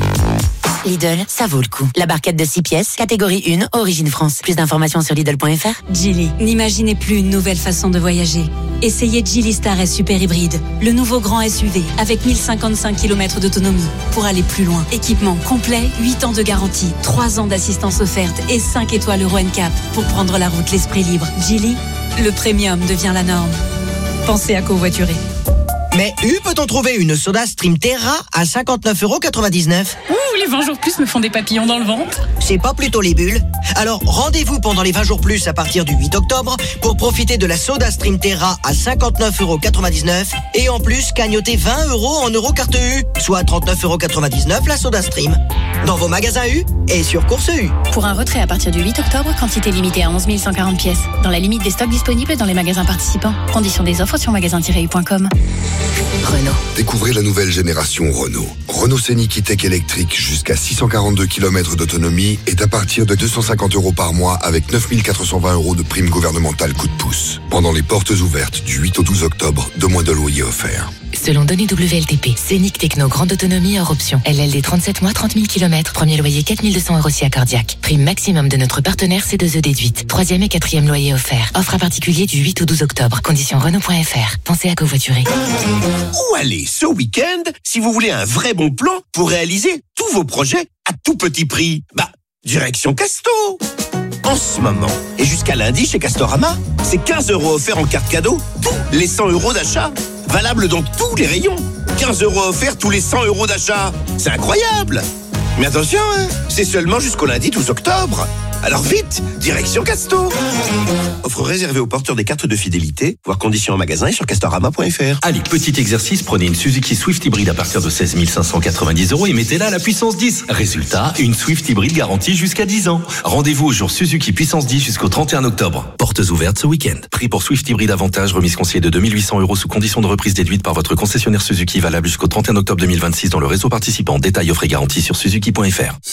Lidl, ça vaut le coup. La barquette de six pièces, catégorie un, origine France. Plus d'informations sur Lidl point F R. Geely, n'imaginez plus une nouvelle façon de voyager. Essayez Geely Star S Super Hybride, le nouveau grand S U V avec mille cinquante-cinq kilomètres d'autonomie pour aller plus loin. Équipement complet, huit ans de garantie, trois ans d'assistance offerte et cinq étoiles Euro N C A P pour prendre la route l'esprit libre. Geely, le premium devient la norme. Pensez à covoiturer. Mais U peut-on trouver une soda Stream Terra à cinquante-neuf euros quatre-vingt-dix-neuf? Ouh, les vingt jours plus me font des papillons dans le ventre. C'est pas plutôt les bulles? Alors rendez-vous pendant les vingt jours plus à partir du huit octobre pour profiter de la soda Stream Terra à cinquante-neuf euros quatre-vingt-dix-neuf et en plus cagnoter vingt euros en euro carte U, soit trente-neuf euros quatre-vingt-dix-neuf la soda Stream. Dans vos magasins U et sur Course U. Pour un retrait à partir du huit octobre, quantité limitée à onze mille cent quarante pièces. Dans la limite des stocks disponibles dans les magasins participants. Conditions des offres sur magasin tiret u point com. Renault. Découvrez la nouvelle génération Renault. Renault Scénic E-Tech électrique jusqu'à six cent quarante-deux kilomètres d'autonomie est à partir de deux cent cinquante euros par mois avec neuf mille quatre cent vingt euros de prime gouvernementale coup de pouce. Pendant les portes ouvertes du huit au douze octobre, deux mois de loyer offerts. Selon données W L T P, Scénic Techno grande autonomie hors option. L L D trente-sept mois, trente mille kilomètres. Premier loyer quatre mille deux cents euros si accordiaque. Prime maximum de notre partenaire C deux E déduite. Troisième et quatrième loyer offert. Offre à particulier du huit au douze octobre. Conditions Renault point F R. Pensez à covoiturer. Où aller ce week-end si vous voulez un vrai bon plan pour réaliser tous vos projets à tout petit prix? Bah, direction Casto. En ce moment, et jusqu'à lundi chez Castorama, c'est quinze euros offerts en carte cadeau, tous les cent euros d'achat. Valable dans tous les rayons. quinze euros offerts tous les cent euros d'achat. C'est incroyable. Mais attention, hein, c'est seulement jusqu'au lundi douze octobre. Alors vite, direction Casto. Offre réservée aux porteurs des cartes de fidélité. Voir conditions en magasin et sur castorama point F R. Allez, petit exercice, prenez une Suzuki Swift hybride à partir de seize mille cinq cent quatre-vingt-dix euros et mettez-la à la puissance dix. Résultat, une Swift hybride garantie jusqu'à dix ans. Rendez-vous au jour Suzuki puissance dix jusqu'au trente et un octobre. Portes ouvertes ce week-end. Prix pour Swift hybride avantage, remise conseillée de deux mille huit cents euros sous condition de reprise déduite par votre concessionnaire Suzuki, valable jusqu'au trente et un octobre deux mille vingt-six dans le réseau participant. Détails offre et garantie sur suzuki point F R.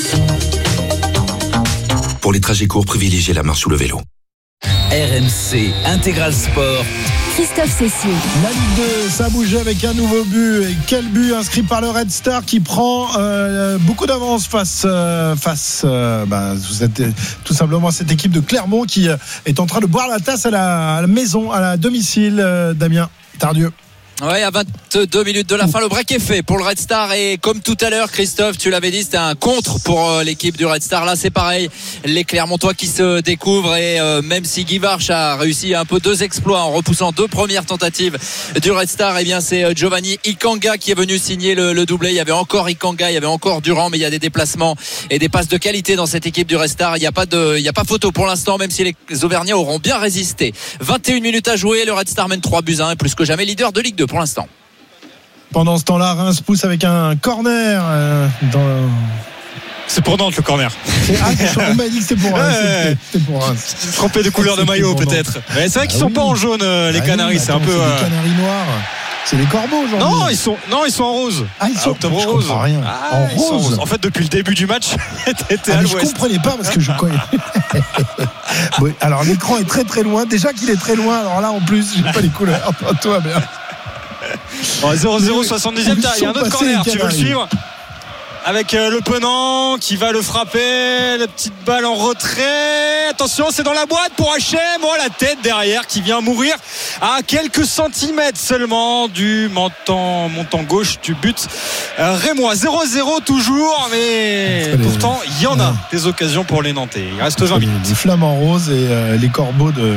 Pour les trajets courts, privilégiez la marche ou le vélo. R M C Intégral Sport. Christophe Cessier. La Ligue deux, ça bouge avec un nouveau but. Et quel but inscrit par le Red Star qui prend euh, beaucoup d'avance face, euh, face euh, bah, cette, tout simplement cette équipe de Clermont qui est en train de boire la tasse à la, à la maison, à la domicile. Euh, Damien Tardieu. Ouais, à vingt-deux minutes de la fin, le break est fait pour le Red Star et comme tout à l'heure, Christophe, tu l'avais dit, c'était un contre pour l'équipe du Red Star. Là, c'est pareil, les Clermontois qui se découvrent et euh, même si Guy Varch a réussi un peu deux exploits en repoussant deux premières tentatives du Red Star, eh bien c'est Giovanni Ikanga qui est venu signer le, le doublé. Il y avait encore Ikanga, il y avait encore Durand, mais il y a des déplacements et des passes de qualité dans cette équipe du Red Star. Il n'y a pas de, il n'y a pas photo pour l'instant, même si les Auvergnats auront bien résisté. vingt et une minutes à jouer, le Red Star mène trois buts à un, plus que jamais leader de Ligue deux pour l'instant. Pendant ce temps-là, Reims pousse avec un corner. Euh, dans... C'est pour Nantes le corner. C'est... Ah, on m'a dit que c'était pour Reims. Ouais, c'était pour Reims. Trompé de couleur de maillot peut-être. Mais c'est vrai qu'ils ah, sont oui. pas en jaune euh, les ah, Canaries, oui, c'est attends, un peu. C'est euh... les Canaries noirs. C'est les corbeaux aujourd'hui. Non, ils sont, non, ils sont en rose. Ah, ils sont octobre je rose. Rien. Ah, en rose. rose. En fait, depuis le début du match, t'étais ah, à l'ouest. Je comprenais pas parce que je connais. Bon, alors l'écran est très très loin. Déjà qu'il est très loin. Alors là, en plus, j'ai pas les couleurs. Toi, bien. zéro zéro soixante-dixième, il y a un autre corner, tu veux le suivre avec le Penant qui va le frapper, la petite balle en retrait, attention c'est dans la boîte pour H M, oh la tête derrière qui vient mourir à quelques centimètres seulement du montant, montant gauche du but rémois. Zéro zéro toujours, mais pourtant il y en a des occasions pour les Nantais. Il reste vingt minutes. Les Flamands roses et euh, les Corbeaux de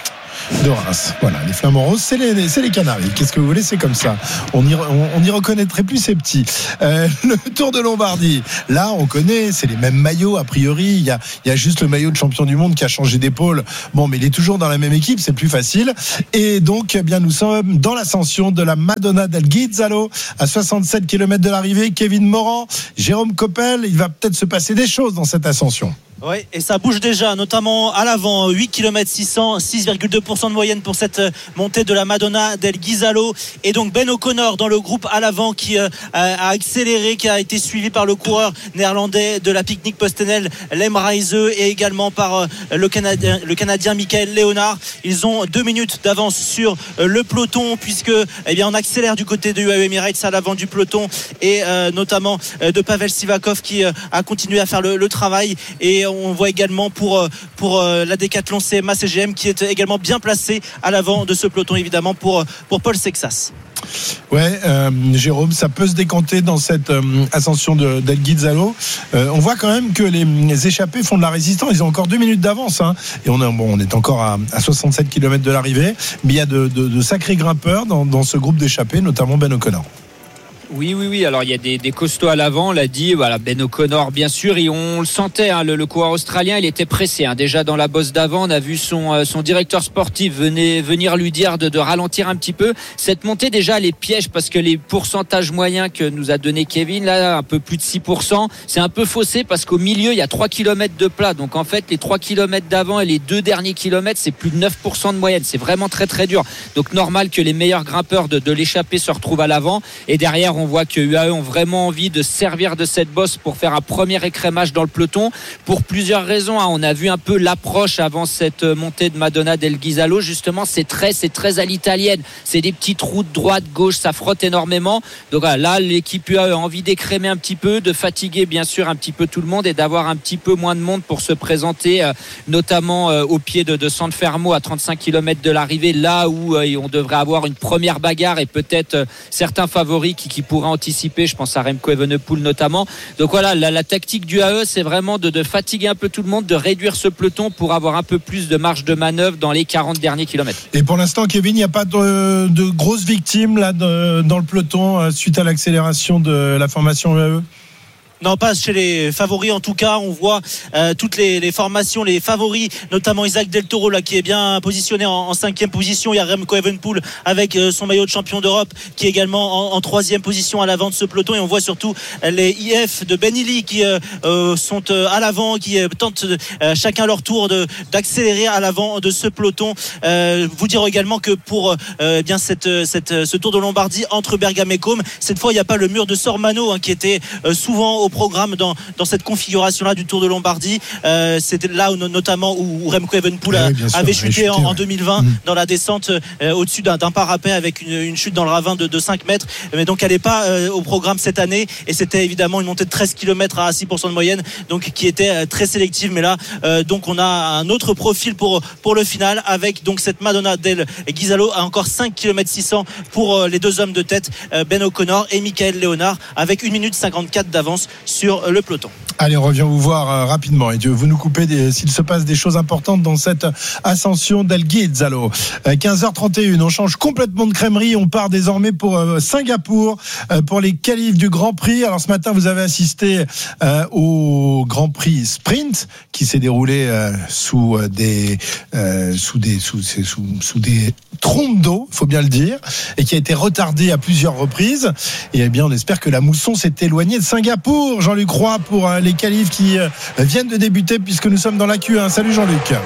de Reims. Voilà, les Flamands roses, c'est les, c'est les Canaries. Qu'est-ce que vous voulez, c'est comme ça. On y, on, on y reconnaîtrait plus ces petits. Euh, le Tour de Lombardie, là, on connaît, c'est les mêmes maillots, a priori. Il y a, il y a juste le maillot de champion du monde qui a changé d'épaule. Bon, mais il est toujours dans la même équipe, c'est plus facile. Et donc, eh bien, nous sommes dans l'ascension de la Madonna del Ghizzalo, à soixante-sept kilomètres de l'arrivée. Kevin Morand, Jérôme Coppel, il va peut-être se passer des choses dans cette ascension. Oui, et ça bouge déjà, notamment à l'avant, huit kilomètres six cents, six virgule deux pour cent de moyenne pour cette montée de la Madonna del Ghizzalo. Et donc Ben O'Connor dans le groupe à l'avant qui euh, a accéléré, qui a été suivi par le coureur néerlandais de la Picnic Postenel, Lem Reise, et également par euh, le Canadien, le Canadien Michael Leonard. Ils ont deux minutes d'avance sur euh, le peloton, puisque eh bien on accélère du côté de U A E Emirates à l'avant du peloton, et euh, notamment euh, de Pavel Sivakov qui euh, a continué à faire le, le travail. Et on voit également pour, pour la Décathlon C M A C G M qui est également bien placé à l'avant de ce peloton, évidemment pour, pour Paul Sexas. Ouais, euh, Jérôme, ça peut se décanter dans cette euh, ascension de del Ghizzalo. Euh, on voit quand même que les, les échappés font de la résistance. Ils ont encore deux minutes d'avance, hein. Et on, a, bon, on est encore à, à soixante-sept kilomètres de l'arrivée, mais il y a de, de, de sacrés grimpeurs dans, dans ce groupe d'échappés, notamment Ben O'Connor. Oui, oui, oui. Alors il y a des, des costauds à l'avant, on l'a dit. Voilà, Ben O'Connor, bien sûr, et on le sentait. Hein, le, le coureur australien, il était pressé. Hein. Déjà dans la bosse d'avant, on a vu son euh, son directeur sportif venait, venir lui dire de, de ralentir un petit peu. Cette montée, déjà, les piège parce que les pourcentages moyens que nous a donné Kevin, là, un peu plus de six pour cent, c'est un peu faussé parce qu'au milieu, il y a trois kilomètres de plat. Donc en fait, les trois kilomètres d'avant et les deux derniers kilomètres, c'est plus de neuf pour cent de moyenne. C'est vraiment très très dur. Donc normal que les meilleurs grimpeurs de, de l'échappée se retrouvent à l'avant, et derrière, on voit que U A E ont vraiment envie de servir de cette bosse pour faire un premier écrémage dans le peloton pour plusieurs raisons. On a vu un peu l'approche avant cette montée de Madonna del Ghizzalo. Justement, c'est très, c'est très à l'italienne. C'est des petites routes droite, gauche, ça frotte énormément. Donc là, l'équipe U A E a envie d'écrémer un petit peu, de fatiguer bien sûr un petit peu tout le monde et d'avoir un petit peu moins de monde pour se présenter, notamment au pied de, de San Fermo à trente-cinq kilomètres de l'arrivée, là où on devrait avoir une première bagarre et peut-être certains favoris qui, qui pourraient anticiper. Je pense à Remco Evenepoel notamment. Donc voilà, la, la tactique du U A E, c'est vraiment de, de fatiguer un peu tout le monde, de réduire ce peloton pour avoir un peu plus de marge de manœuvre dans les quarante derniers kilomètres. Et pour l'instant, Kevin, il n'y a pas de, de grosses victimes là, de, dans le peloton suite à l'accélération de la formation U A E? Non, pas chez les favoris en tout cas. On voit euh, toutes les, les formations, les favoris, notamment Isaac Del Toro là, qui est bien positionné en, en cinquième position. Il y a Remco Evenepoel avec euh, son maillot de champion d'Europe qui est également en, en troisième position à l'avant de ce peloton. Et on voit surtout euh, les I F de Ben Illy qui euh, euh, sont euh, à l'avant, qui euh, tentent euh, chacun leur tour de, d'accélérer à l'avant de ce peloton. Euh, vous dire également que pour euh, bien cette, cette, ce Tour de Lombardie entre Bergame et Côme, cette fois il n'y a pas le mur de Sormano hein, qui était euh, souvent au programme dans, dans cette configuration-là du Tour de Lombardie. Euh, c'était là où, notamment où Remco Evenepoel oui, sûr, avait chuté, chuté en, ouais. en deux mille vingt mmh. dans la descente euh, au-dessus d'un, d'un parapet avec une, une chute dans le ravin de, de cinq mètres. Mais donc elle n'est pas euh, au programme cette année, et c'était évidemment une montée de treize kilomètres à six pour cent de moyenne, donc qui était euh, très sélective. Mais là, euh, donc on a un autre profil pour, pour le final avec donc cette Madonna del Ghizzalo à encore cinq kilomètres six cents pour euh, les deux hommes de tête, euh, Ben O'Connor et Michael Leonard, avec une minute cinquante-quatre d'avance sur le peloton. Allez, on revient vous voir euh, rapidement et vous nous coupez des, s'il se passe des choses importantes dans cette ascension del Ghizzalo. Euh, quinze heures trente et une, on change complètement de crèmerie, on part désormais pour euh, Singapour euh, pour les qualifs du Grand Prix. Alors ce matin, vous avez assisté euh, au Grand Prix Sprint qui s'est déroulé euh, sous euh, des euh, sous des sous, sous, sous, sous des trompes d'eau, faut bien le dire, et qui a été retardé à plusieurs reprises. Et eh bien, on espère que la mousson s'est éloignée de Singapour. Jean-Luc Roy pour euh, les qualifs qui euh, viennent de débuter puisque nous sommes dans la Q un. Salut Jean-Luc.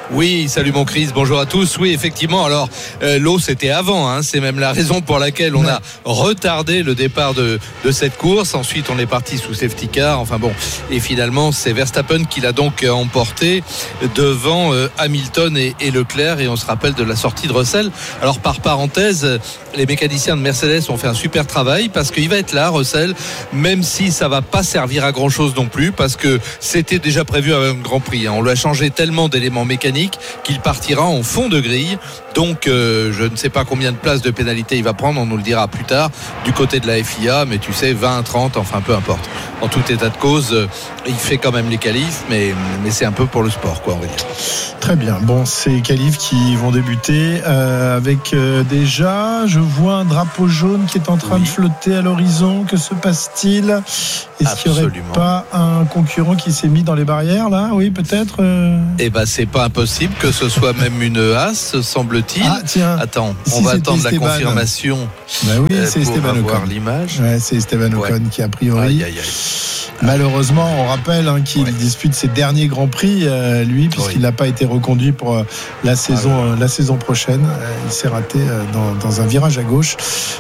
Oui, salut mon Chris, bonjour à tous. Oui, effectivement, alors euh, l'eau c'était avant, hein, c'est même la raison pour laquelle on a retardé le départ de, de cette course. Ensuite, on est parti sous safety car, enfin bon, et finalement c'est Verstappen qui l'a donc emporté devant euh, Hamilton et, et Leclerc, et on se rappelle de la sortie de Russell. Alors par parenthèse, les mécaniciens de Mercedes ont fait un super travail parce qu'il va être là, Russell, même si ça va pas servir à grand chose non plus, parce que c'était déjà prévu avec un Grand Prix, hein. On lui a changé tellement d'éléments mécaniques qu'il partira en fond de grille. Donc euh, je ne sais pas combien de places de pénalité il va prendre, on nous le dira plus tard du côté de la F I A, mais tu sais, vingt, trente, enfin peu importe. En tout état de cause, euh, il fait quand même les qualifs, mais, mais c'est un peu pour le sport, quoi, on va dire. Très bien, bon, ces qualifs qui vont débuter euh, avec euh, déjà, je vois un drapeau jaune qui est en train oui. de flotter à l'horizon. Que se passe-t-il? Est-ce qu'il n'y aurait pas un concurrent qui s'est mis dans les barrières là? Oui, peut-être euh... Eh ben, c'est pas impossible que ce soit même une Haas, semble-t-il. Ah, tiens. Attends, si on va attendre Esteban. La confirmation. Ben oui, euh, c'est pour Esteban avoir Ocon. l'image. Ouais, c'est Esteban Ocon ouais. qui a priori. Aïe, aïe, aïe. Malheureusement, on rappelle hein, qu'il ouais. dispute ses derniers grands prix, euh, lui, puisqu'il oui. n'a pas été reconduit pour euh, la saison, ah, ouais. euh, la saison prochaine. Euh, il s'est raté euh, dans, dans un virage à gauche.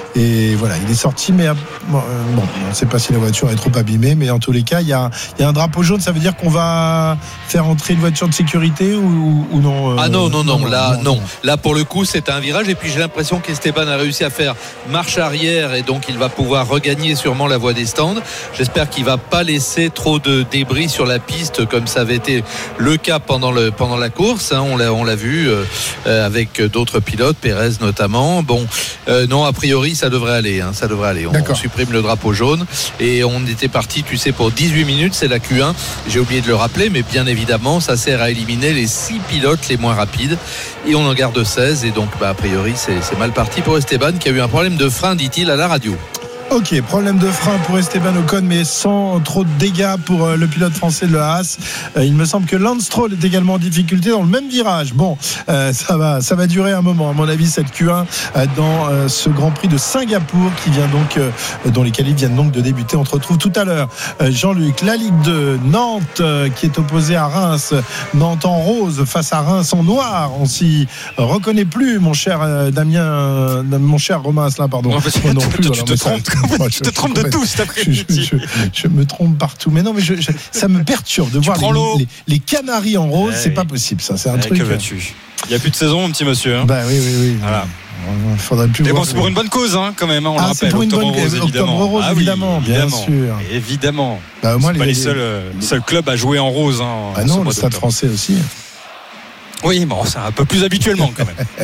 Et voilà, il est sorti, mais euh, bon, on ne sait pas si la voiture est trop abîmée, mais en tous les cas, il y a, il y a un drapeau jaune. Ça veut dire qu'on va faire entrer une voiture de sécurité ou, ou non euh, Ah non, non, non, non, là, non, non. Là, pour le coup, c'est un virage. Et puis, j'ai l'impression qu'Esteban a réussi à faire marche arrière et donc il va pouvoir regagner sûrement la voie des stands. J'espère qu'il va pas laisser trop de débris sur la piste comme ça avait été le cas pendant, le, pendant la course, hein. on, l'a, on l'a vu euh, avec d'autres pilotes, Pérez notamment. Bon, euh, non, a priori ça devrait aller, hein, ça devrait aller. On, on supprime le drapeau jaune et on était parti, tu sais, pour dix-huit minutes, c'est la Q un, j'ai oublié de le rappeler, mais bien évidemment ça sert à éliminer les six pilotes les moins rapides et on en garde seize, et donc bah, a priori c'est, c'est mal parti pour Esteban qui a eu un problème de frein, dit-il à la radio. Ok, problème de frein pour Esteban Ocon, mais sans trop de dégâts pour euh, le pilote français de la Haas. Euh, il me semble que Lance Stroll est également en difficulté dans le même virage. Bon, euh, ça va, ça va durer un moment, à mon avis, cette Q un euh, dans euh, ce Grand Prix de Singapour qui vient donc, euh, dont les qualifs viennent donc de débuter. On te retrouve tout à l'heure, euh, Jean-Luc. La Ligue deux, Nantes euh, qui est opposée à Reims. Nantes en rose face à Reims en noir. On s'y reconnaît plus, mon cher euh, Damien, euh, mon cher Romain Asselin, pardon. Non, non plus, tu, tu te trompes. Moi, tu te trompes de tout cet après-midi. Je, je, je, je me trompe partout. Mais non, mais je, je, ça me perturbe de tu voir les, les, les Canaries en rose. Ouais, c'est oui. pas possible, ça. C'est un ouais, truc. Que veux-tu ? Il n'y a plus de saison, mon petit monsieur. Hein. Bah oui, oui, oui. Voilà. Il faudrait plus mais voir. bon, c'est pour une bonne cause, hein, quand même. Hein, on ah, le rappelle. C'est pour une Octobre bonne Rose, évidemment. Octobre Rose, ah, oui, évidemment, bien évidemment, sûr. Évidemment. Bah, c'est les, pas les seuls, les seuls clubs à jouer en rose. Hein, ah non, le Stade Français aussi. Oui, bon, c'est un peu plus habituellement, quand même.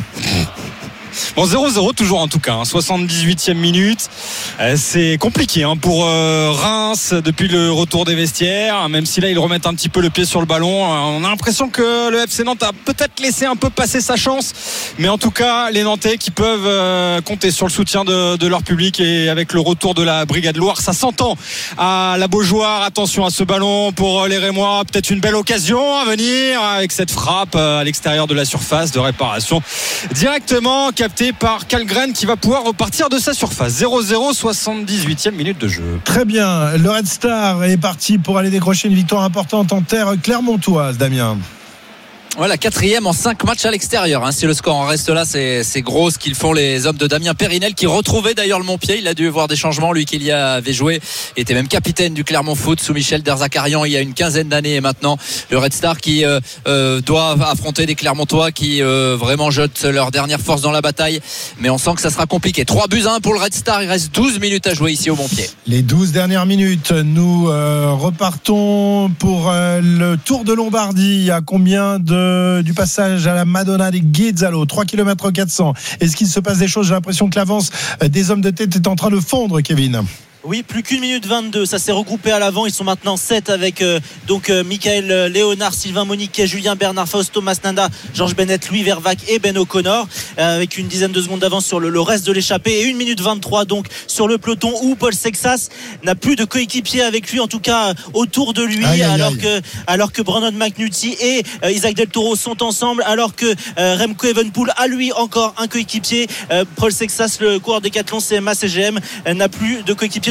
Bon, zéro zéro toujours en tout cas, hein, soixante-dix-huitième minute. Euh, c'est compliqué hein, pour euh, Reims depuis le retour des vestiaires, même si là ils remettent un petit peu le pied sur le ballon. Euh, on a l'impression que le F C Nantes a peut-être laissé un peu passer sa chance, mais en tout cas les Nantais qui peuvent euh, compter sur le soutien de, de leur public, et avec le retour de la Brigade Loire, ça s'entend à la Beaujoire. Attention à ce ballon pour les Rémois, peut-être une belle occasion à venir avec cette frappe à l'extérieur de la surface de réparation directement capté par Kalgren qui va pouvoir repartir de sa surface. Zéro zéro, soixante-dix-huitième minute de jeu. Très bien, le Red Star est parti pour aller décrocher une victoire importante en terre clermontoise, Damien. Voilà, quatrième en cinq matchs à l'extérieur, hein. Si le score en reste là, c'est, c'est gros ce qu'ils font les hommes de Damien Périnel, qui retrouvait d'ailleurs le Montpied. Il a dû voir des changements, lui qui y avait joué. Il était même capitaine du Clermont Foot sous Michel Derzakarian il y a une quinzaine d'années, et maintenant le Red Star qui euh, euh, doit affronter des Clermontois qui euh, vraiment jettent leur dernière force dans la bataille. Mais on sent que ça sera compliqué. trois buts à un pour le Red Star. Il reste douze minutes à jouer ici au Montpied. Les douze dernières minutes, nous euh, repartons pour euh, le Tour de Lombardie. À combien de du passage à la Madonna di Ghizzalo, trois kilomètres quatre cents. Est-ce qu'il se passe des choses? J'ai l'impression que l'avance des hommes de tête est en train de fondre, Kevin. Oui, plus qu'une minute vingt-deux, ça s'est regroupé à l'avant. Ils sont maintenant sept avec euh, donc euh, Michael Léonard, Sylvain Moniquet, Julien Bernard, Fausto Masnada, Georges Bennett, Louis Vervac et Ben O'Connor, euh, avec une dizaine de secondes d'avance sur le, le reste de l'échappée, et une minute vingt-trois donc sur le peloton où Paul Sexas n'a plus de coéquipier avec lui, en tout cas autour de lui, aïe, alors aïe. que alors que Brandon McNulty et euh, Isaac Del Toro sont ensemble, alors que euh, Remco Evenepoel a lui encore un coéquipier. euh, Paul Sexas, le coureur décathlon C M A C G M, euh, n'a plus de coéquipier.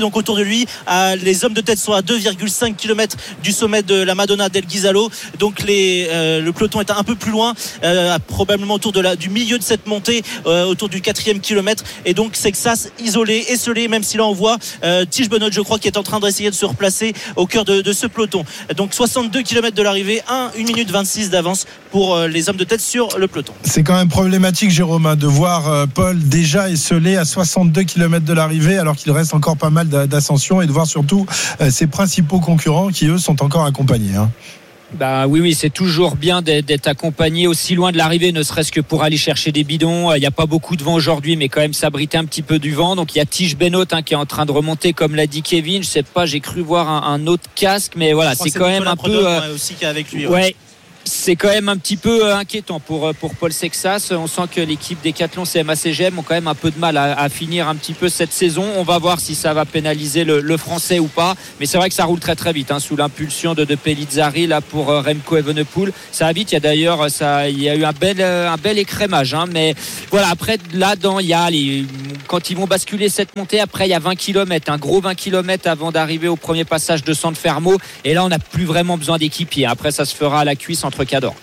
donc autour de lui. Euh, les hommes de tête sont à deux virgule cinq kilomètres du sommet de la Madonna del Ghisalo. Donc les, euh, le peloton est un peu plus loin, euh, probablement autour de la, du milieu de cette montée, euh, autour du quatrième kilomètre. Et donc Sexas isolé, esselé, même si là on voit euh, Tige Benoît, je crois, qui est en train d'essayer de se replacer au cœur de, de ce peloton. Donc soixante-deux kilomètres de l'arrivée, un minute vingt-six d'avance pour euh, les hommes de tête sur le peloton. C'est quand même problématique, Jérôme, hein, de voir euh, Paul déjà esselé à soixante-deux kilomètres de l'arrivée, alors qu'il reste encore pas mal d'ascension, et de voir surtout euh, ses principaux concurrents qui eux sont encore accompagnés. Hein. Bah oui, oui, c'est toujours bien d'être accompagné aussi loin de l'arrivée, ne serait-ce que pour aller chercher des bidons. Il n'y a pas beaucoup de vent aujourd'hui, mais quand même s'abriter un petit peu du vent. Donc il y a Tige Benoît hein, qui est en train de remonter, comme l'a dit Kevin. Je sais pas, j'ai cru voir un, un autre casque, mais voilà, c'est quand même un peu. Euh, aussi qui est avec lui. Ouais. ouais. C'est quand même un petit peu inquiétant pour, pour Paul Sexas. On sent que l'équipe Décathlon C M A C G M ont quand même un peu de mal à, à finir un petit peu cette saison. On va voir si ça va pénaliser le, le français ou pas. Mais c'est vrai que ça roule très très vite hein, sous l'impulsion de, de Pellizzari là pour Remco Evenepoel. Ça va vite. Il y a d'ailleurs ça, il y a eu un bel, un bel écrémage. Hein, mais voilà, après là-dedans, il y a les, quand ils vont basculer cette montée, après il y a vingt kilomètres, un gros vingt kilomètres avant d'arriver au premier passage de San Fermo. Et là, on n'a plus vraiment besoin d'équipier. Après, ça se fera à la cuisse entre cadors.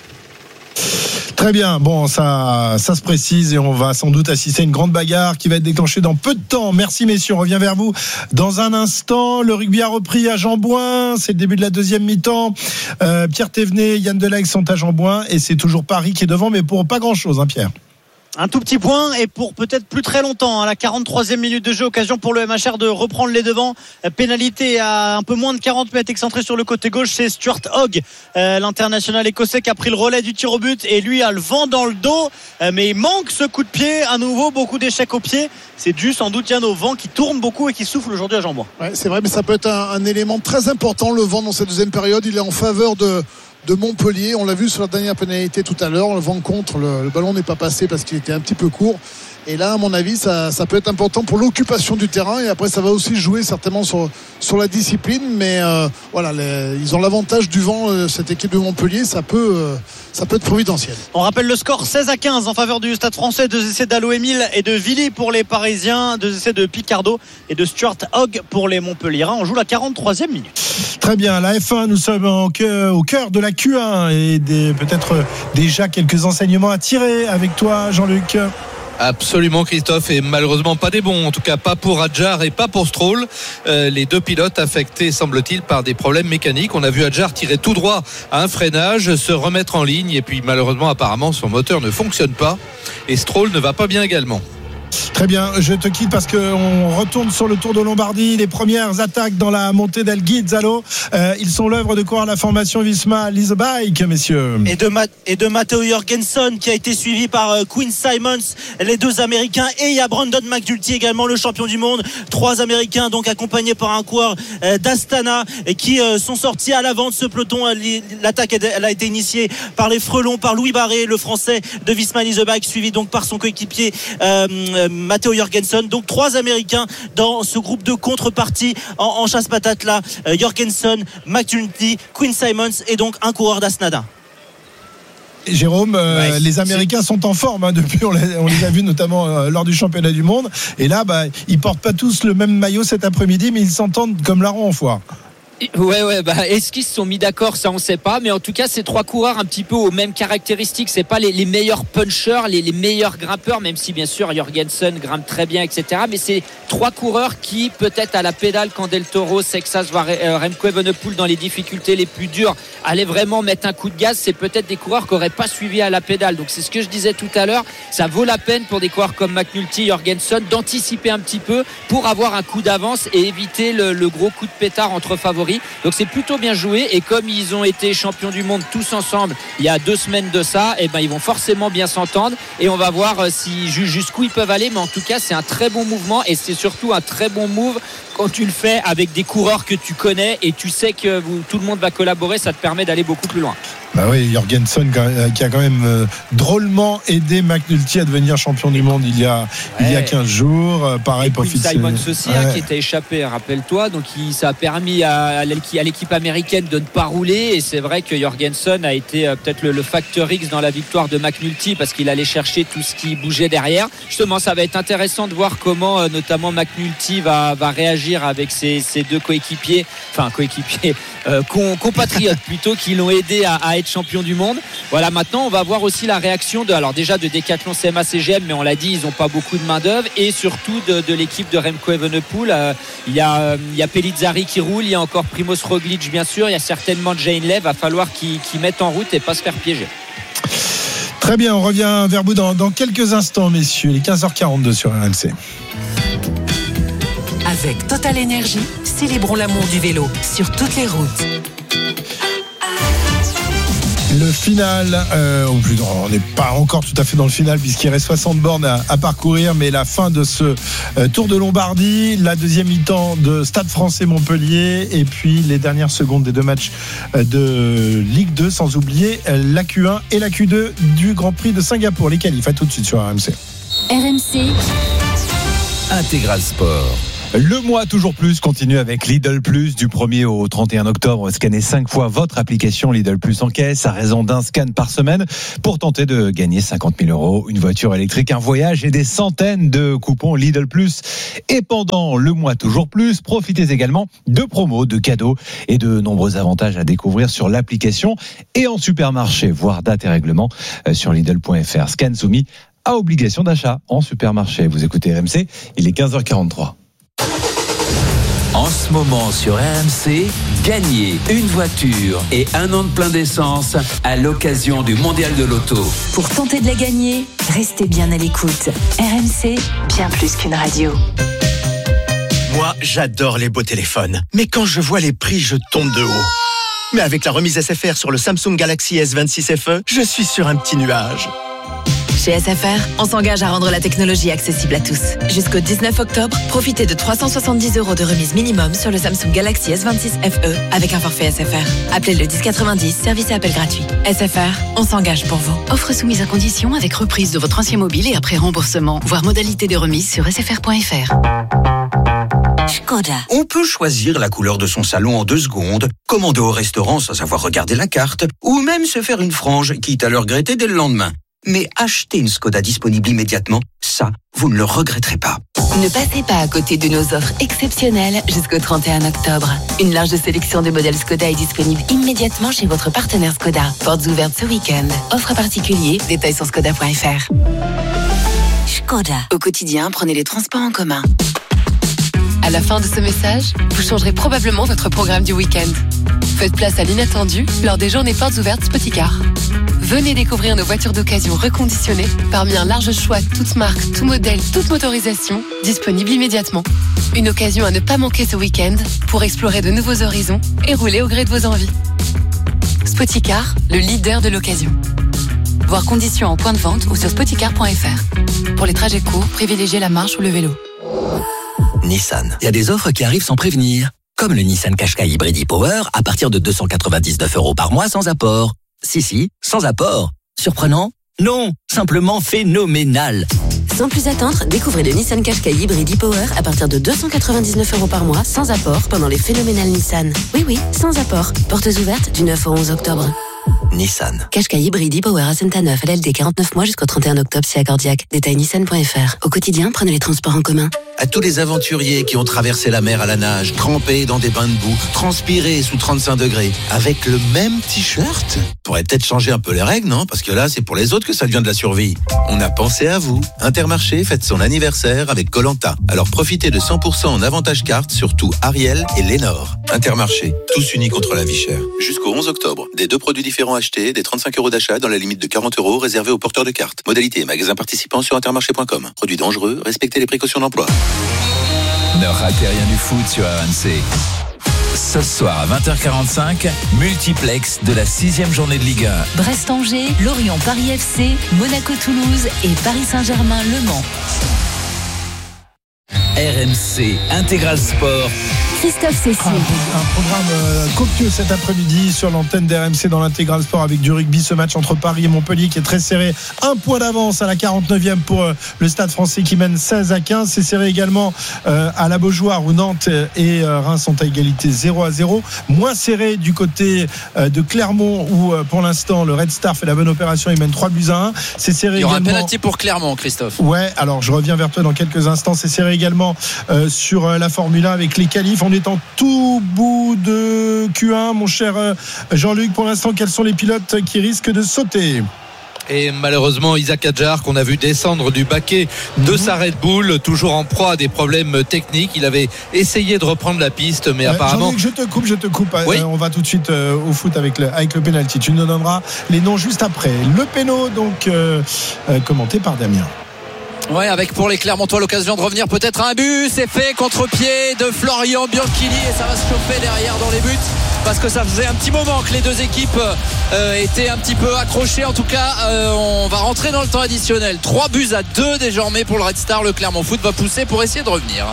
Très bien, bon ça, ça se précise et on va sans doute assister à une grande bagarre qui va être déclenchée dans peu de temps. Merci messieurs, on revient vers vous dans un instant. Le rugby a repris à Jean-Bouin, c'est le début de la deuxième mi-temps. euh, Pierre Thévenet, Yann Delahaye sont à Jean-Bouin et c'est toujours Paris qui est devant, mais pour pas grand chose hein, Pierre. Un tout petit point et pour peut-être plus très longtemps. À la quarante-troisième minute de jeu, occasion pour le M H R de reprendre les devants. Pénalité à un peu moins de quarante mètres excentré sur le côté gauche. C'est Stuart Hogg, euh, l'international écossais, qui a pris le relais du tir au but et lui a le vent dans le dos. Euh, mais il manque ce coup de pied. À nouveau, beaucoup d'échecs au pied. C'est dû sans doute Yann au vent qui tourne beaucoup et qui souffle aujourd'hui à Jean-Bouin. Ouais, c'est vrai, mais ça peut être un, un élément très important. Le vent dans cette deuxième période, il est en faveur de de Montpellier. On l'a vu sur la dernière pénalité tout à l'heure, le vent contre, le, le ballon n'est pas passé parce qu'il était un petit peu court. Et là, à mon avis, ça, ça peut être important pour l'occupation du terrain. Et après, ça va aussi jouer certainement sur, sur la discipline. Mais euh, voilà, les, ils ont l'avantage du vent, euh, cette équipe de Montpellier. Ça peut, euh, ça peut être providentiel. On rappelle le score seize à quinze en faveur du Stade français. Deux essais d'Allo Émile et de Villy pour les Parisiens. Deux essais de Picardo et de Stuart Hogg pour les Montpelliérains. On joue la quarante-troisième minute. Très bien, la F un, nous sommes au cœur, au cœur de la Q un et des, peut-être déjà quelques enseignements à tirer avec toi, Jean-Luc. Absolument Christophe, et malheureusement pas des bons, en tout cas pas pour Adjar et pas pour Stroll, euh, les deux pilotes affectés semble-t-il par des problèmes mécaniques. On a vu Adjar tirer tout droit à un freinage, se remettre en ligne et puis malheureusement apparemment son moteur ne fonctionne pas et Stroll ne va pas bien également. Très bien, je te quitte parce qu'on retourne sur le Tour de Lombardie. Les premières attaques dans la montée d'El Ghizzalo. Euh, ils sont l'œuvre de quoi? La formation Visma Lease Bike, messieurs. Et de, Ma- et de Matteo Jorgensen qui a été suivi par euh, Quinn Simons, les deux Américains. Et il y a Brandon McNulty également, le champion du monde. Trois Américains donc accompagnés par un coureur euh, d'Astana et qui euh, sont sortis à l'avant de ce peloton. L'attaque elle a été initiée par les Frelons, par Louis Barré, le français de Visma Lease Bike, suivi donc par son coéquipier euh, Matteo Jorgensen. Donc trois Américains dans ce groupe de contrepartie en, en chasse-patate là. euh, Jorgensen, McNulty, Quinn Simons et donc un coureur d'Asnada. Jérôme, euh, ouais, les Américains c'est... sont en forme hein, depuis, on les, on les a vus notamment euh, lors du championnat du monde et là bah, ils portent pas tous le même maillot cet après-midi mais ils s'entendent comme larron en foire. Ouais, ouais, bah, est-ce qu'ils se sont mis d'accord? Ça, on sait pas. Mais en tout cas, ces trois coureurs un petit peu aux mêmes caractéristiques. C'est pas les, les meilleurs punchers, les, les meilleurs grimpeurs, même si bien sûr Jorgensen grimpe très bien, et cetera. Mais c'est trois coureurs qui, peut-être à la pédale, quand Del Toro, Sexas, voire euh, Remco Evenepoel dans les difficultés les plus dures, allaient vraiment mettre un coup de gaz. C'est peut-être des coureurs qui n'auraient pas suivi à la pédale. Donc c'est ce que je disais tout à l'heure. Ça vaut la peine pour des coureurs comme McNulty, Jorgensen, d'anticiper un petit peu pour avoir un coup d'avance et éviter le, le gros coup de pétard entre favoris. Donc c'est plutôt bien joué et comme ils ont été champions du monde tous ensemble il y a deux semaines de ça, et ben ils vont forcément bien s'entendre et on va voir si jusqu'où ils peuvent aller, mais en tout cas c'est un très bon mouvement et c'est surtout un très bon move quand tu le fais avec des coureurs que tu connais et tu sais que vous, tout le monde va collaborer, ça te permet d'aller beaucoup plus loin. Bah oui, Jorgensen qui a quand même euh, drôlement aidé McNulty à devenir champion du monde il y a, ouais. il y a quinze jours. Pareil pour Fitzsimons aussi, ouais. hein, qui était échappé, rappelle-toi. Donc il, ça a permis à, à l'équipe américaine de ne pas rouler. Et c'est vrai que Jorgensen a été euh, peut-être le, le facteur X dans la victoire de McNulty parce qu'il allait chercher tout ce qui bougeait derrière. Justement, ça va être intéressant de voir comment euh, notamment McNulty va, va réagir avec ses, ses deux coéquipiers, enfin coéquipiers, euh, compatriotes plutôt, qui l'ont aidé à, à être champion du monde. Voilà, maintenant on va voir aussi la réaction de, alors déjà de Decathlon C M A C G M, mais on l'a dit, ils n'ont pas beaucoup de main d'œuvre, et surtout de, de l'équipe de Remco Evenepoel. Euh, il y a euh, il y a Pellizzari qui roule, il y a encore Primoz Roglic bien sûr, il y a certainement Jane Lev. Va falloir qu'ils, qu'ils mettent en route et pas se faire piéger. Très bien, on revient vers vous dans, dans quelques instants, messieurs. Il est quinze heures quarante-deux sur R M C. Avec Total Énergie, célébrons l'amour du vélo sur toutes les routes. Le final, euh, on n'est pas encore tout à fait dans le final puisqu'il reste soixante bornes à, à parcourir, mais la fin de ce euh, Tour de Lombardie, la deuxième mi-temps de Stade Français Montpellier et puis les dernières secondes des deux matchs euh, de Ligue deux, sans oublier euh, la Q un et la Q deux du Grand Prix de Singapour, les qualifs. À tout de suite sur R M C. R M C Intégral Sport. Le mois toujours plus continue avec Lidl Plus du premier au trente et un octobre. Scannez cinq fois votre application Lidl Plus en caisse à raison d'un scan par semaine pour tenter de gagner cinquante mille euros, une voiture électrique, un voyage et des centaines de coupons Lidl Plus. Et pendant le mois toujours plus, profitez également de promos, de cadeaux et de nombreux avantages à découvrir sur l'application et en supermarché. Voir date et règlement sur Lidl point F R. Scan soumis à obligation d'achat en supermarché. Vous écoutez R M C, il est quinze heures quarante-trois. En ce moment sur R M C, gagnez une voiture et un an de plein d'essence à l'occasion du Mondial de l'Auto. Pour tenter de la gagner, restez bien à l'écoute. R M C, bien plus qu'une radio. Moi, j'adore les beaux téléphones. Mais quand je vois les prix, je tombe de haut. Mais avec la remise S F R sur le Samsung Galaxy S vingt-six F E, je suis sur un petit nuage. Chez S F R, on s'engage à rendre la technologie accessible à tous. Jusqu'au dix-neuf octobre, profitez de trois cent soixante-dix euros de remise minimum sur le Samsung Galaxy S vingt-six F E avec un forfait S F R. Appelez le dix quatre-vingt-dix, service et appel gratuit. S F R, on s'engage pour vous. Offre soumise à condition avec reprise de votre ancien mobile et après remboursement. Voir modalité de remise sur s f r point f r. Skoda. On peut choisir la couleur de son salon en deux secondes, commander au restaurant sans avoir regardé la carte, ou même se faire une frange, quitte à le regretter dès le lendemain. Mais acheter une Skoda disponible immédiatement, ça, vous ne le regretterez pas. Ne passez pas à côté de nos offres exceptionnelles jusqu'au trente et un octobre. Une large sélection de modèles Skoda est disponible immédiatement chez votre partenaire Skoda. Portes ouvertes ce week-end. Offre particulier, détails sur skoda point f r. Skoda. Au quotidien, prenez les transports en commun. À la fin de ce message, vous changerez probablement votre programme du week-end. Faites place à l'inattendu lors des journées portes ouvertes Spoticar. Venez découvrir nos voitures d'occasion reconditionnées parmi un large choix toutes marques, tout modèle, toute motorisation, disponible immédiatement. Une occasion à ne pas manquer ce week-end pour explorer de nouveaux horizons et rouler au gré de vos envies. Spoticar, le leader de l'occasion. Voir conditions en point de vente ou sur spoticar point f r. Pour les trajets courts, privilégiez la marche ou le vélo. Nissan. Il y a des offres qui arrivent sans prévenir. Comme le Nissan Qashqai Hybrid e-Power à partir de deux cent quatre-vingt-dix-neuf euros par mois sans apport. Si, si, sans apport. Surprenant? Non, simplement phénoménal. Sans plus attendre, découvrez le Nissan Qashqai Hybrid e-Power à partir de deux cent quatre-vingt-dix-neuf euros par mois sans apport pendant les phénoménales Nissan. Oui, oui, sans apport. Portes ouvertes du neuf au onze octobre. Nissan. Qashqai Hybrid e-Power à Saint-Neuf, L L D quarante-neuf mois jusqu'au trente et un octobre si accordiaque. Détail nissan point f r. Au quotidien, prenez les transports en commun. À tous les aventuriers qui ont traversé la mer à la nage, trempés dans des bains de boue, transpirés sous trente-cinq degrés, avec le même t-shirt. Faudrait peut-être changer un peu les règles, non? Parce que là, c'est pour les autres que ça devient de la survie. On a pensé à vous. Intermarché fête son anniversaire avec Koh-Lanta. Alors profitez de cent pour cent en avantage carte sur tout Ariel et Lénore. Intermarché, tous unis contre la vie chère. Jusqu'au onze octobre, des deux produits différents achetés, des trente-cinq euros d'achat dans la limite de quarante euros réservés aux porteurs de cartes. Modalité et magasins participants sur intermarché point com. Produits dangereux, respectez les précautions d'emploi. Ne ratez rien du foot sur R M C. Ce soir à vingt heures quarante-cinq, multiplex de la sixième journée de Ligue un. Brest-Angers, Lorient-Paris F C, Monaco-Toulouse et Paris Saint-Germain-Le Mans. R M C Intégral Sport, Christophe Cécile. Ah, un programme euh, copieux cet après-midi sur l'antenne d'R M C dans l'intégral sport avec du rugby. Ce match entre Paris et Montpellier qui est très serré. Un point d'avance à la quarante-neuvième pour euh, le Stade français qui mène seize à quinze. C'est serré également euh, à la Beaujoire où Nantes et euh, Reims sont à égalité zéro à zéro. Moins serré du côté euh, de Clermont où euh, pour l'instant le Red Star fait la bonne opération. Il mène trois buts à un. C'est serré. Il y aura également... un penalty pour Clermont, Christophe. Ouais, alors je reviens vers toi dans quelques instants. C'est serré également euh, sur euh, la Formule un avec les qualifs. On est en tout bout de Q un, mon cher euh, Jean-Luc. Pour l'instant, quels sont les pilotes qui risquent de sauter ? Et malheureusement Isaac Hadjar qu'on a vu descendre du baquet de sa Red Bull, toujours en proie à des problèmes techniques. Il avait essayé de reprendre la piste mais euh, apparemment... Jean-Luc, je te coupe, je te coupe. Oui. Euh, on va tout de suite euh, au foot avec le, avec le penalty. Tu nous donneras les noms juste après. Le péno, donc euh, euh, commenté par Damien. Ouais, avec pour les Clermontois l'occasion de revenir peut-être à un but. C'est fait, contre-pied de Florian Bianchini et ça va se chauffer derrière dans les buts parce que ça faisait un petit moment que les deux équipes euh, étaient un petit peu accrochées. En tout cas, euh, on va rentrer dans le temps additionnel. trois buts à deux désormais pour le Red Star. Le Clermont Foot va pousser pour essayer de revenir.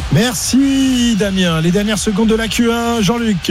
Merci Damien. Les dernières secondes de la Q un, Jean-Luc.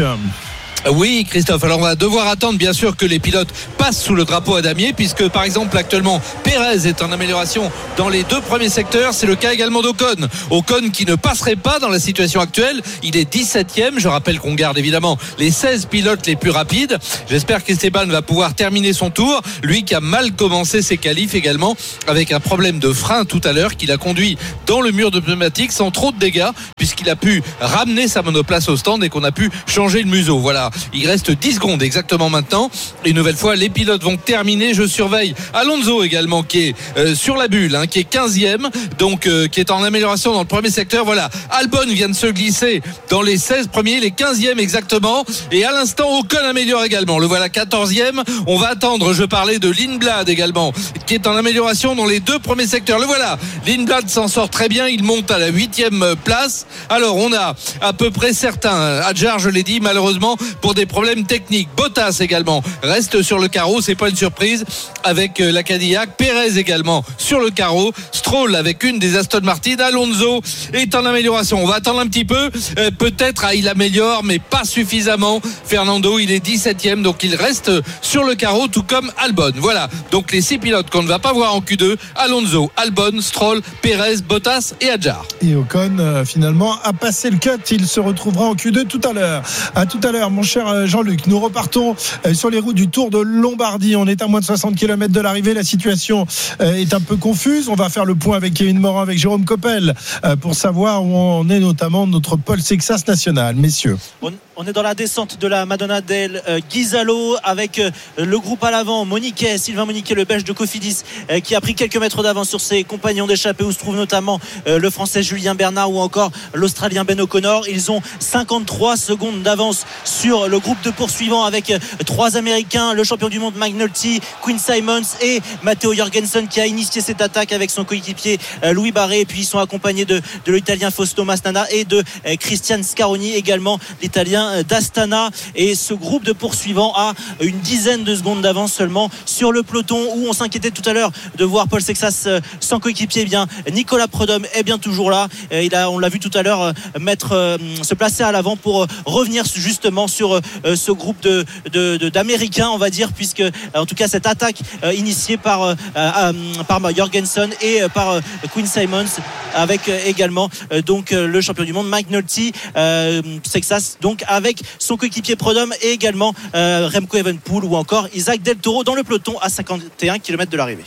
Oui Christophe, alors on va devoir attendre bien sûr que les pilotes passent sous le drapeau à damier puisque par exemple actuellement Pérez est en amélioration dans les deux premiers secteurs. C'est le cas également d'Ocon Ocon qui ne passerait pas dans la situation actuelle. Il est dix-septième. Je rappelle qu'on garde évidemment les seize pilotes les plus rapides. J'espère qu'Esteban va pouvoir terminer son tour, lui qui a mal commencé ses qualifs également avec un problème de frein tout à l'heure qui l'a conduit dans le mur de pneumatique sans trop de dégâts puisqu'il a pu ramener sa monoplace au stand et qu'on a pu changer le museau. Voilà. Il reste dix secondes exactement maintenant. Une nouvelle fois, les pilotes vont terminer. Je surveille Alonso également qui est euh, sur la bulle, hein, qui est quinzième, donc euh, qui est en amélioration dans le premier secteur. Voilà, Albon vient de se glisser dans les seize premiers, les quinzième exactement. Et à l'instant, Ocon améliore également. Le voilà quatorzième. On va attendre, je parlais de Lindblad également, qui est en amélioration dans les deux premiers secteurs. Le voilà, Lindblad s'en sort très bien. Il monte à la huitième place. Alors, on a à peu près certains. Hadjar, je l'ai dit, malheureusement, pour des problèmes techniques. Bottas également reste sur le carreau, c'est pas une surprise avec la Cadillac. Pérez également sur le carreau. Stroll avec une des Aston Martin. Alonso est en amélioration. On va attendre un petit peu. Euh, peut-être ah, il améliore, mais pas suffisamment. Fernando, il est dix-septième, donc il reste sur le carreau, tout comme Albon. Voilà. Donc les six pilotes qu'on ne va pas voir en Q deux. Alonso, Albon, Stroll, Pérez, Bottas et Hadjar. Et Ocon euh, finalement a passé le cut. Il se retrouvera en Q deux tout à l'heure. À tout à l'heure, mon cher Jean-Luc. Nous repartons sur les routes du Tour de Lombardie. On est à moins de soixante kilomètres de l'arrivée. La situation est un peu confuse. On va faire le point avec Kevin Morin, avec Jérôme Coppel pour savoir où on est, notamment notre Paul Sexas national. Messieurs. On, on est dans la descente de la Madonna del Ghisalo avec le groupe à l'avant. Moniquet, Sylvain Moniquet, le belge de Cofidis, qui a pris quelques mètres d'avance sur ses compagnons d'échappée où se trouve notamment le français Julien Bernard ou encore l'Australien Ben O'Connor. Ils ont cinquante-trois secondes d'avance sur le groupe de poursuivants avec trois Américains, le champion du monde McNulty, Quinn Simons et Matteo Jorgensen qui a initié cette attaque avec son coéquipier Louis Barré. Et puis ils sont accompagnés de, de l'Italien Fausto Mastana et de Christian Scaroni, également l'Italien d'Astana. Et ce groupe de poursuivants a une dizaine de secondes d'avance seulement sur le peloton où on s'inquiétait tout à l'heure de voir Paul Sexas sans coéquipier. Eh bien, Nicolas Prudhomme est bien toujours là. Il a, on l'a vu tout à l'heure mettre, se placer à l'avant pour revenir justement sur ce groupe de, de, de, d'Américains, on va dire, puisque en tout cas cette attaque euh, initiée par, euh, euh, par Jorgensen et euh, par euh, Quinn Simons avec euh, également euh, donc euh, le champion du monde McNulty, euh, Sexas donc avec son coéquipier Prudhomme et également euh, Remco Evenepoel ou encore Isaac Del Toro dans le peloton à cinquante et un kilomètres de l'arrivée.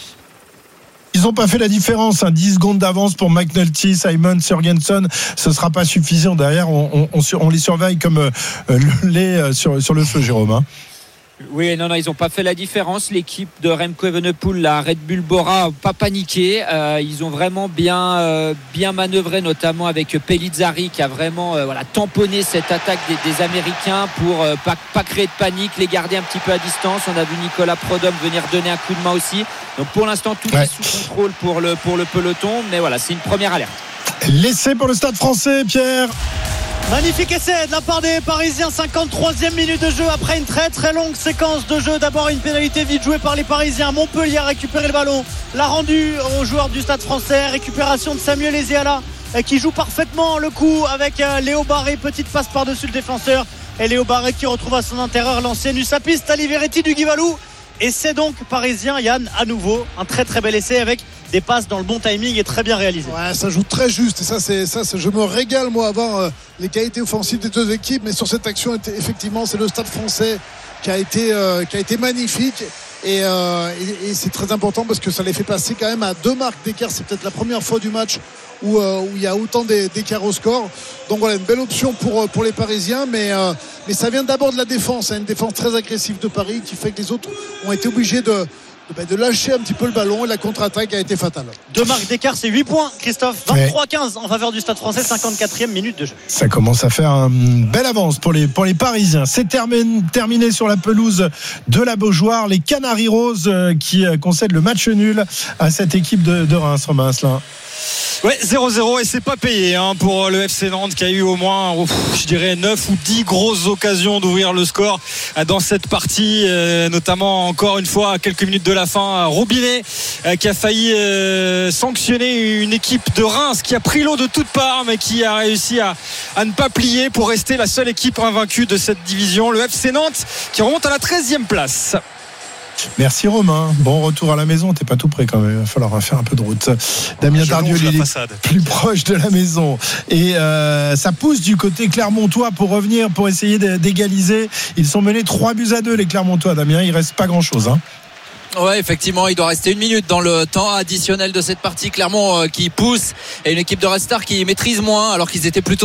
Ils n'ont pas fait la différence, hein. dix secondes d'avance pour McNulty, Simon, Jorgensen, ce ne sera pas suffisant. Derrière, on, on, on, on les surveille comme euh, le lait sur, sur le feu, Jérôme. Hein. Oui, non, non, ils n'ont pas fait la différence. L'équipe de Remco Evenepoel, la Red Bull Bora, pas paniqué. Euh, ils ont vraiment bien, euh, bien manœuvré, notamment avec Pellizzari qui a vraiment euh, voilà, tamponné cette attaque des, des Américains pour euh, pas, pas créer de panique, les garder un petit peu à distance. On a vu Nicolas Prudhomme venir donner un coup de main aussi. Donc pour l'instant, tout ouais. est sous contrôle pour le, pour le peloton. Mais voilà, c'est une première alerte. L'essai pour le Stade français, Pierre. Magnifique essai de la part des Parisiens, cinquante-troisième minute de jeu après une très très longue séquence de jeu. D'abord une pénalité vite jouée par les Parisiens. Montpellier a récupéré le ballon, l'a rendu aux joueurs du Stade français. Récupération de Samuel Ezeala qui joue parfaitement le coup avec Léo Barré, petite passe par-dessus le défenseur, et Léo Barré qui retrouve à son intérieur l'ancien Usapiste à Liveretti du Guivalou. Et c'est donc parisien, Yann, à nouveau un très très bel essai avec des passes dans le bon timing et très bien réalisé. Ouais, ça joue très juste et ça c'est ça c'est, je me régale moi à voir euh, les qualités offensives des deux équipes, mais sur cette action effectivement c'est le Stade Français qui a été euh, qui a été magnifique. Et, euh, et, et c'est très important parce que ça les fait passer quand même à deux marques d'écart. C'est peut-être la première fois du match où, euh, où il y a autant d'écart au score. Donc voilà, une belle option pour, pour les Parisiens, mais, euh, mais ça vient d'abord de la défense, hein, une défense très agressive de Paris qui fait que les autres ont été obligés de De, de lâcher un petit peu le ballon, et la contre-attaque a été fatale. Deux marques d'écart, c'est huit points, Christophe. vingt-trois quinze en faveur du Stade Français, cinquante-quatrième minute de jeu. Ça commence à faire une belle avance pour les, pour les Parisiens. C'est terminé, terminé sur la pelouse de la Beaujoire. Les Canaries Roses qui concèdent le match nul à cette équipe de, de Reims, Romain Asselin. Ouais, zéro zéro, et c'est pas payé hein, pour le F C Nantes qui a eu au moins, ouf, je dirais, neuf ou dix grosses occasions d'ouvrir le score dans cette partie, euh, notamment encore une fois à quelques minutes de la fin, Robinet euh, qui a failli euh, sanctionner une équipe de Reims qui a pris l'eau de toutes parts mais qui a réussi à, à ne pas plier pour rester la seule équipe invaincue de cette division. Le F C Nantes qui remonte à la treizième place. Merci Romain, bon retour à la maison. T'es pas tout près quand même, il va falloir faire un peu de route. Damien Tardieu, il est plus proche de la maison et euh, ça pousse du côté clermontois pour revenir, pour essayer d'égaliser. Ils sont menés trois buts à deux les Clermontois, Damien, il reste pas grand chose hein. Ouais, effectivement, il doit rester une minute dans le temps additionnel de cette partie. Clermont euh, qui pousse et une équipe de Red Star qui maîtrise moins alors qu'ils étaient plutôt